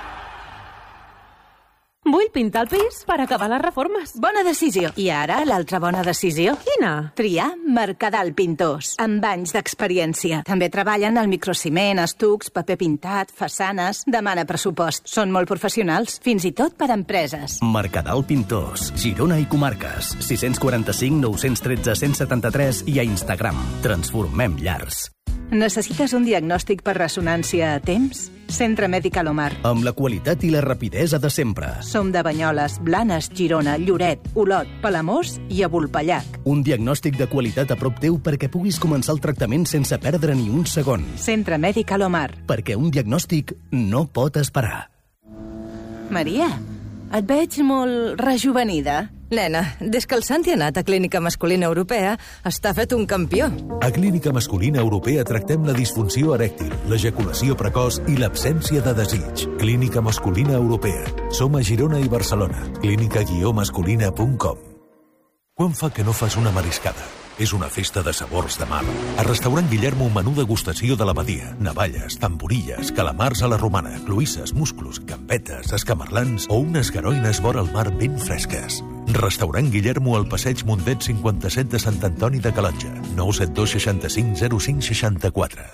Vull pintar el pis per acabar les reformes. Bona decisió. I ara, l'altra bona decisió? Quina? Triar Mercadal Pintors, amb anys d'experiència. També treballen al microciment, estucs, paper pintat, façanes... Demana pressupost. Són molt professionals, fins i tot per a empreses. Mercadal Pintors, Girona i comarques. 645 913 173 i a Instagram. Transformem llars. Necessites un diagnòstic per ressonància a temps? Centre Mèdic Alomar. Amb la qualitat i la rapidesa de sempre. Som de Banyoles, Blanes, Girona, Lloret, Olot, Palamós i a Vulpellac. Un diagnòstic de qualitat a prop teu perquè puguis començar el tractament sense perdre ni un segon. Centre Mèdic Alomar. Perquè un diagnòstic no pot esperar. Maria, et veig molt rejuvenida. Nena, des que el Santi ha anat a Clínica Masculina Europea, està fet un campió. A Clínica Masculina Europea tractem la disfunció erèctil, l'ejaculació precoç i l'absència de desig. Clínica Masculina Europea. Som a Girona i Barcelona. clínica-masculina.com. Quan fa que no fas una mariscada? És una festa de sabors de mar. A Restaurant Guillermo, un menú degustació de la badia. Navalles, tamborilles, calamars a la romana, cloïsses, musclos, gambetes, escamarlans o unes garoines vora el mar ben fresques. Restaurant Guillermo al passeig Mundet 57 de Sant Antoni de Calonja. 972 65 05 64.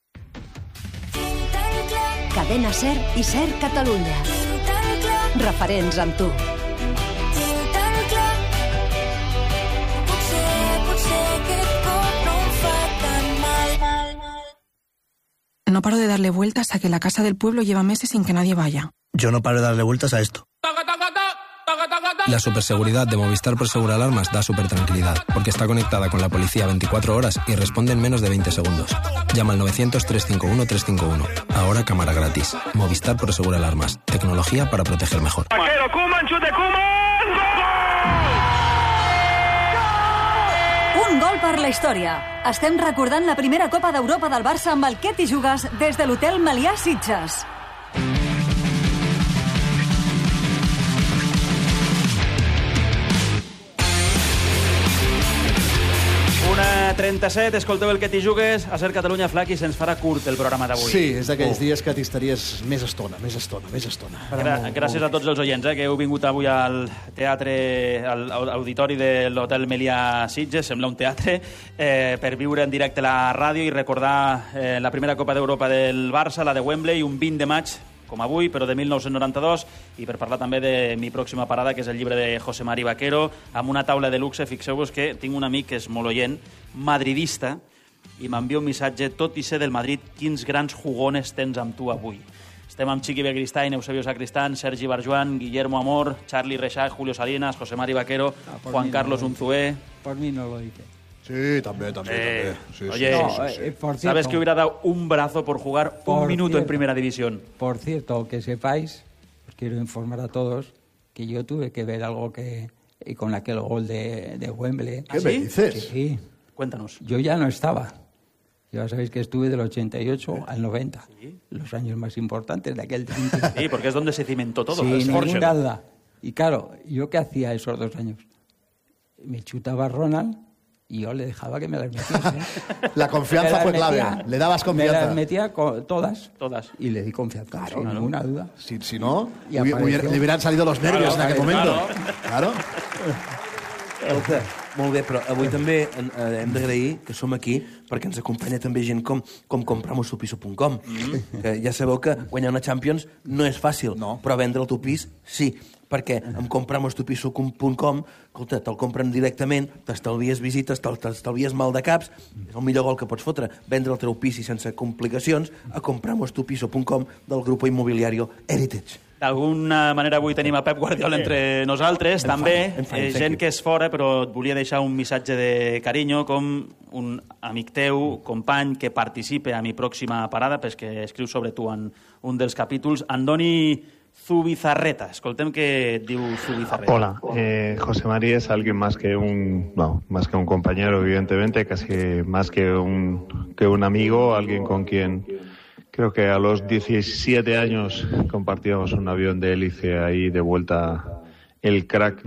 Cadena SER i SER Catalunya. Referents amb tu. No paro de darle vueltas a que la casa del pueblo lleva meses sin que nadie vaya. Yo no paro de darle vueltas a esto. La superseguridad de Movistar Prosegur Alarmas da supertranquilidad, porque está conectada con la policía 24 horas y responde en menos de 20 segundos. Llama al 900-351-351. Ahora cámara gratis. Movistar Prosegur Alarmas. Tecnología para proteger mejor. Vaquero, Koeman, xut de Koeman! Un gol per la història. Estem recordant la primera Copa d'Europa del Barça amb el Què t'hi jugues des de l'Hotel Melià Sitges. 1:37, escolteu el Què t'hi jugues, a Ser Catalunya Flac, i se'ns farà curt el programa d'avui. Sí, és d'aquells dies que t'hi estaries més estona. Gràcies a tots els oients que heu vingut avui al teatre, a l'auditori de l'Hotel Melià Sitges, sembla un teatre, per viure en directe la ràdio i recordar la primera Copa d'Europa del Barça, la de Wembley, un 20 de maig, com avui, però de 1992, i per parlar també de Mi pròxima parada, que és el llibre de José Mari Vaquero, amb una taula de luxe. Fixeu-vos que tinc un amic que és molt oient, madridista, i m'envia un missatge: tot i ser del Madrid, quins grans jugones tens amb tu avui. Estem amb Chiqui Begristain, Eusebio Sacristán, Sergi Barjuan, Guillermo Amor, Charlie Reixac, Julio Salinas, José Mari Vaquero, Juan Carlos Unzué. Por mí no lo dice. Sí, también. Sí, oye, por cierto, ¿sabes que hubiera dado un brazo por jugar un minuto en Primera División? Por cierto, que sepáis, os quiero informar a todos, que yo tuve que ver algo y con aquel gol de Wembley. ¿Qué me dices? Sí. Cuéntanos. Yo ya no estaba. Ya sabéis que estuve del 88 al 90, los años más importantes de aquel tiempo. Sí, porque es donde se cimentó todo. Sin ninguna duda. Y claro, ¿yo qué hacía esos 2 años? Me chutaba Ronald y yo le dejaba que me las metiese. La confianza fue clave. Le dabas confianza. Me las metía todas. Todas. Y le di confianza, sin ninguna duda. Si no, le hubieran salido los nervios en aquel momento. Claro. Molt bé, però avui també hem d'agrair que som aquí perquè ens acompanya també gent com compramostupiso.com. Que ja sabeu que guanyar una Champions no és fàcil, però vendre el teu pis sí, perquè amb compramostupiso.com, escolta, te'l compren directament, t'estalvies visites, t'estalvies mal de caps, és el millor gol que pots fotre, vendre el teu pis i sense complicacions a compramostupiso.com del grup immobiliari Heritage. D'alguna manera avui tenim a Pep Guardiola entre nosaltres, també, gent que és fora, però et volia deixar un missatge de carinyo, com un amic teu, company, que participa a Mi pròxima parada, perquè escriu sobre tu en un dels capítols, Andoni Zubizarreta. Escoltem què diu Zubizarreta. Hola, José Mari es alguien más que un compañero, evidentemente, casi más que un amigo, alguien con quien creo que a los 17 años compartíamos un avión de hélice ahí de vuelta, el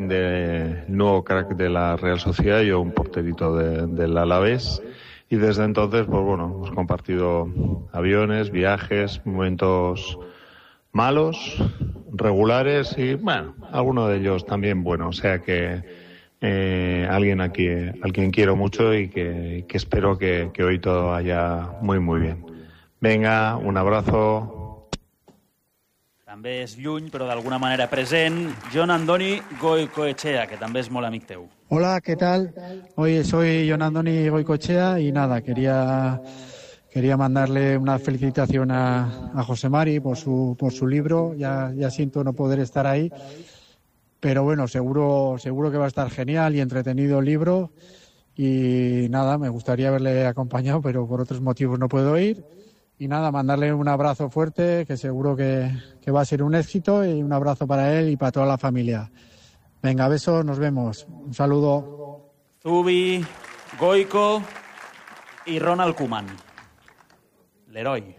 nuevo crack de la Real Sociedad, yo un porterito del Alavés, y desde entonces, pues bueno, hemos compartido aviones, viajes, momentos malos, regulares y, bueno, alguno de ellos también bueno, o sea que alguien al quien quiero mucho y que espero que hoy todo vaya muy muy bien. Venga, un abrazo. També és lluny, però d'alguna manera present, Jon Andoni Goicoechea, que també és molt amic teu. Hola, ¿qué tal? Hoy soy Jon Andoni Goicoechea y nada, quería mandarle una felicitación a José Mari por su libro. Ya siento no poder estar ahí, pero bueno, seguro que va a estar genial y entretenido el libro. Y nada, me gustaría haberle acompañado, pero por otros motivos no puedo ir. Y nada, mandarle un abrazo fuerte, que seguro que va a ser un éxito, y un abrazo para él y para toda la familia. Venga, besos, nos vemos. Un saludo. Zubi, Goico y Ronald Koeman. Leroy.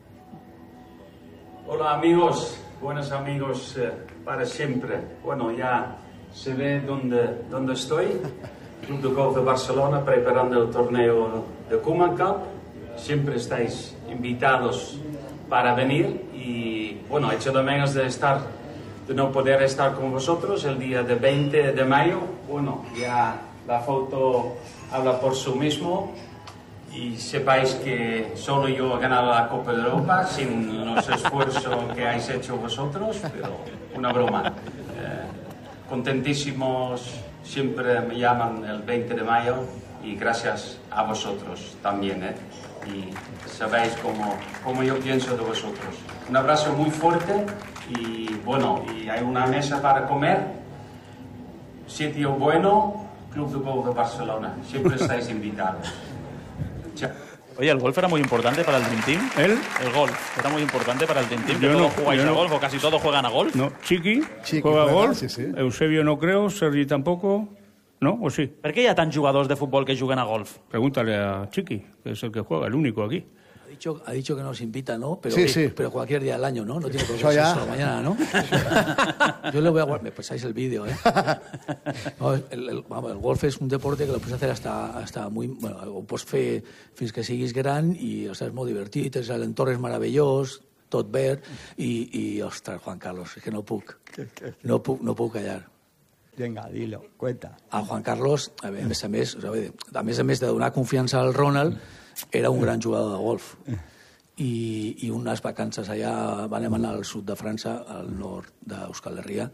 Hola amigos, buenos amigos para siempre. Bueno, ya se ve dónde estoy. Club de Golf de Barcelona preparando el torneo de Koeman Cup. Siempre estáis invitados para venir y bueno, echo de menos de no poder estar con vosotros el día de 20 de mayo. Bueno, ya la foto habla por sí mismo y sepáis que solo yo he ganado la Copa de Europa sin los esfuerzos que habéis hecho vosotros, pero una broma. Contentísimos, siempre me llaman el 20 de mayo y gracias a vosotros también. y sabéis cómo yo pienso de vosotros. Un abrazo muy fuerte y bueno, y hay una mesa para comer, sitio bueno, Club de Golf de Barcelona. Siempre estáis invitados. Chao. Oye, ¿el golf era muy importante para el Dream Team? El golf era muy importante para el Dream Team, que todos jugáis a golf, o casi todos juegan a golf. No, Chiqui juega a golf, sí. Eusebio no creo, Sergi tampoco, ¿no? ¿O sí? ¿Per què hi ha tants jugadors de futbol que juguen a golf? Pregúntale a Chiqui, que es el que juega, el único aquí. Ha dicho que nos invita, ¿no? Pero, sí. Pero cualquier día del año, ¿no? No tiene por qué ser solo mañana, ¿no? Yo le voy a guardar... Me pasáis el vídeo, ¿eh? No, el golf és un deporte que lo puedes hacer hasta muy... Bueno, ho pots fer fins que siguis gran i, ostres, és molt divertit, l'entorn és meravellós, tot verd, i ostres, Juan Carlos, és que no puc callar. Venga, dilo, cuenta. A Juan Carlos, a més a més de donar confiança al Ronald, era un gran jugador de golf. I unes vacances allà van anar al sud de França, al nord d'Euskal Herria,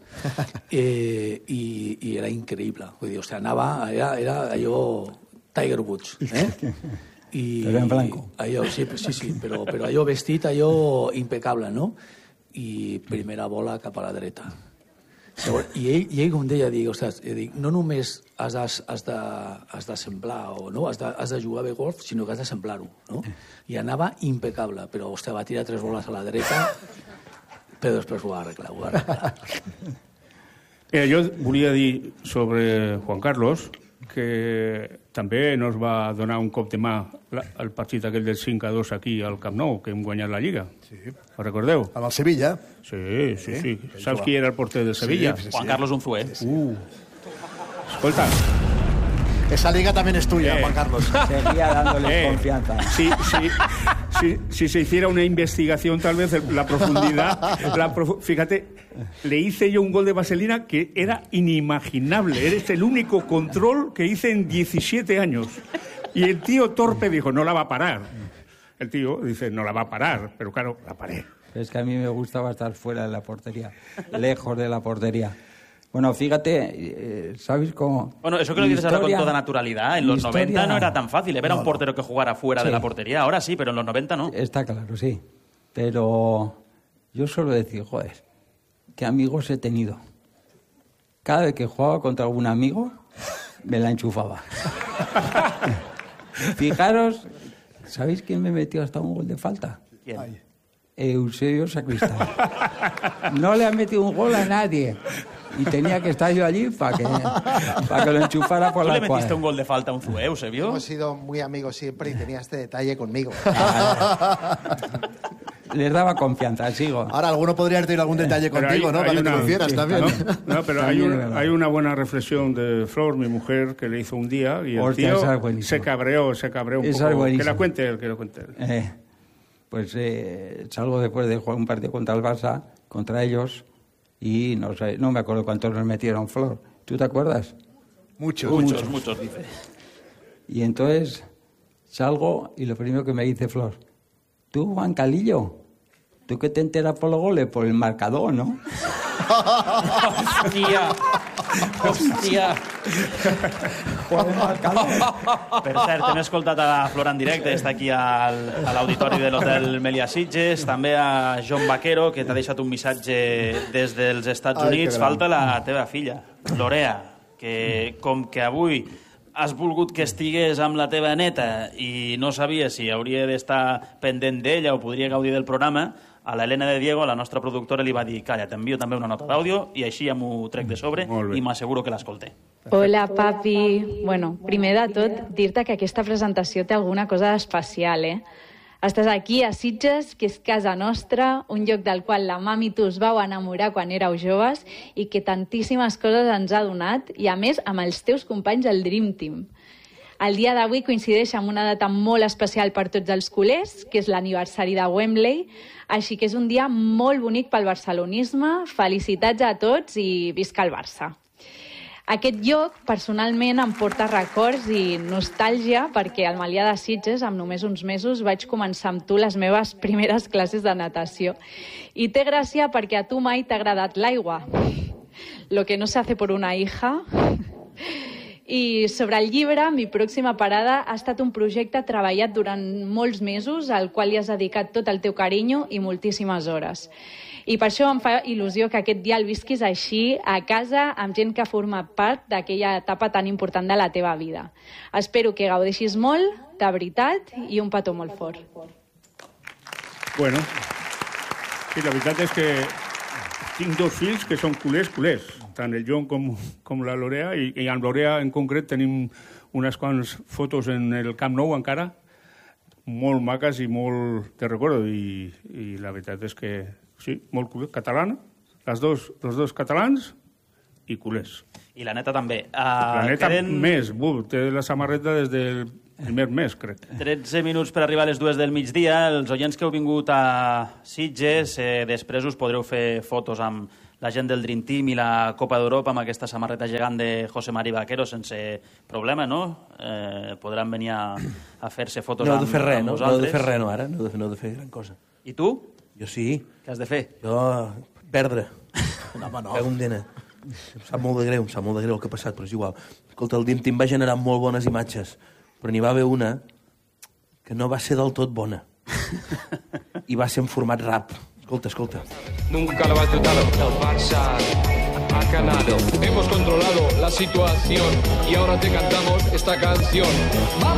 i era increïble. Vull dir, era allò Tiger Woods, Pero en blanco. Allò, sí, però allò vestit, allò impecable, no? I primera bola cap a la dreta. I ell com deia, no només has de semblar, o no, has de jugar bé golf, sinó que has de semblar-ho, no? I anava impecable, però va tirar 3 boles a la dreta, però després ho va arreglar. Jo volia dir sobre Juan Carlos que també nos va donar un cop de mà el partit aquell del 5-2 aquí al Camp Nou, que hem guanyat la Lliga. Sí. Ho recordeu? Amb el Sevilla. Sí. Saps qui era el porter del Sevilla? Sí. Juan Carlos Unzué. Escolta. Esa liga también es tuya, Juan Carlos. Seguía dándole confianza. Si se hiciera una investigación, tal vez la profundidad... Fíjate, le hice yo un gol de vaselina que era inimaginable. Eres el único control que hice en 17 años. Y el tío torpe dijo, no la va a parar. El tío dice, no la va a parar, pero claro, la paré. Es que a mí me gustaba estar fuera de la portería, lejos de la portería. Bueno, fíjate, ¿sabes cómo? Bueno, eso que lo dices ahora con toda naturalidad. En los 90 no era tan fácil. Era un portero que jugara fuera de la portería. Ahora sí, pero en los 90 no. Está claro, sí. Pero yo suelo decir, joder, qué amigos he tenido. Cada vez que jugaba contra algún amigo, me la enchufaba. Fijaros, ¿sabéis quién me metió hasta un gol de falta? ¿Quién? Eusebio Sacristán. No le ha metido un gol a nadie. Y tenía que estar yo allí para que lo enchufara por la cuadra. ¿Tú le metiste un gol de falta a Unzué, Eusebio? Hemos sido muy amigos siempre y tenía este detalle conmigo. Les daba confianza, sigo. Ahora, alguno podría tener algún detalle contigo, ¿no? Para que te lo hicieras también. No, pero hay una buena reflexión de Flor, mi mujer, que le hizo un día y el tío se cabreó un poco. Que la cuente él. Pues salgo después de jugar un partido contra el Barça, contra ellos, y no me acuerdo cuántos nos metieron, Flor. ¿Tú te acuerdas? Muchos, dice. Y entonces salgo y lo primero que me dice Flor, tú, Juan Calillo, tú que te enteras por los goles, por el marcador, ¿no? Hòstia. Per cert, hem escoltat a la Flor en directe, està aquí a l'auditori de l'Hotel Meliá Sitges, també a John Vaquero, que t'ha deixat un missatge des dels Estats Units. Falta la teva filla, Lorea, que com que avui has volgut que estigués amb la teva neta i no sabies si hauria d'estar pendent d'ella o podria gaudir del programa, a l'Helena de Diego, la nostra productora, li va dir calla, t'envio també una nota d'àudio i així ja m'ho trec de sobre i m'asseguro que l'escolté. Hola, papi. Bueno, primer de tot, dir-te que aquesta presentació té alguna cosa especial, Estàs aquí a Sitges, que és casa nostra, un lloc del qual la mami i tu us vau enamorar quan éreu joves i que tantíssimes coses ens ha donat, i a més amb els teus companys del Dream Team. El dia d'avui coincideix amb una data molt especial per tots els culers, que és l'aniversari de Wembley, així que és un dia molt bonic pel barcelonisme. Felicitats a tots i visca el Barça. Aquest lloc, personalment, em porta records i nostàlgia perquè al Meliá de Sitges, amb només uns mesos, vaig començar amb tu les meves primeres classes de natació. I té gràcia perquè a tu mai t'ha agradat l'aigua. Lo que no se hace por una hija... I sobre el llibre, Mi pròxima parada ha estat un projecte treballat durant molts mesos, al qual hi has dedicat tot el teu carinyo i moltíssimes hores. I per això em fa il·lusió que aquest dia el visquis així, a casa, amb gent que forma part d'aquella etapa tan important de la teva vida. Espero que gaudeixis molt, de veritat, i un petó molt fort. Bueno, sí, la veritat és que tinc dos fills que són culers, tant el John com la Lorea, i amb Lorea en concret tenim unes quants fotos en el Camp Nou encara, molt maques i molt de recordo, i la veritat és que sí, molt culers, catalana, els dos catalans i culers. I la neta també. La neta més, té la samarreta des del primer mes, crec. 13 minuts per arribar a les 2 del migdia. Els oients que heu vingut a Sitges, després us podreu fer fotos amb la gent del Dream Team i la Copa d'Europa amb aquesta samarreta gegant de José Mari Vaquero sense problema, no? Podran venir a fer-se fotos amb vosaltres. No heu de fer res, no, ara. No heu de fer gran cosa. I tu? Jo sí. Què has de fer? Jo, perdre. No. Fer un diner. Em sap molt de greu el que ha passat, però és igual. Escolta, el Dream Team va generar molt bones imatges, però n'hi va haver una que no va ser del tot bona. I va ser en format rap. Escolta. Nunca lo has dudado, el Barça ha ganado. Hemos controlado la situación y ahora te cantamos esta canción. ¡Vamos!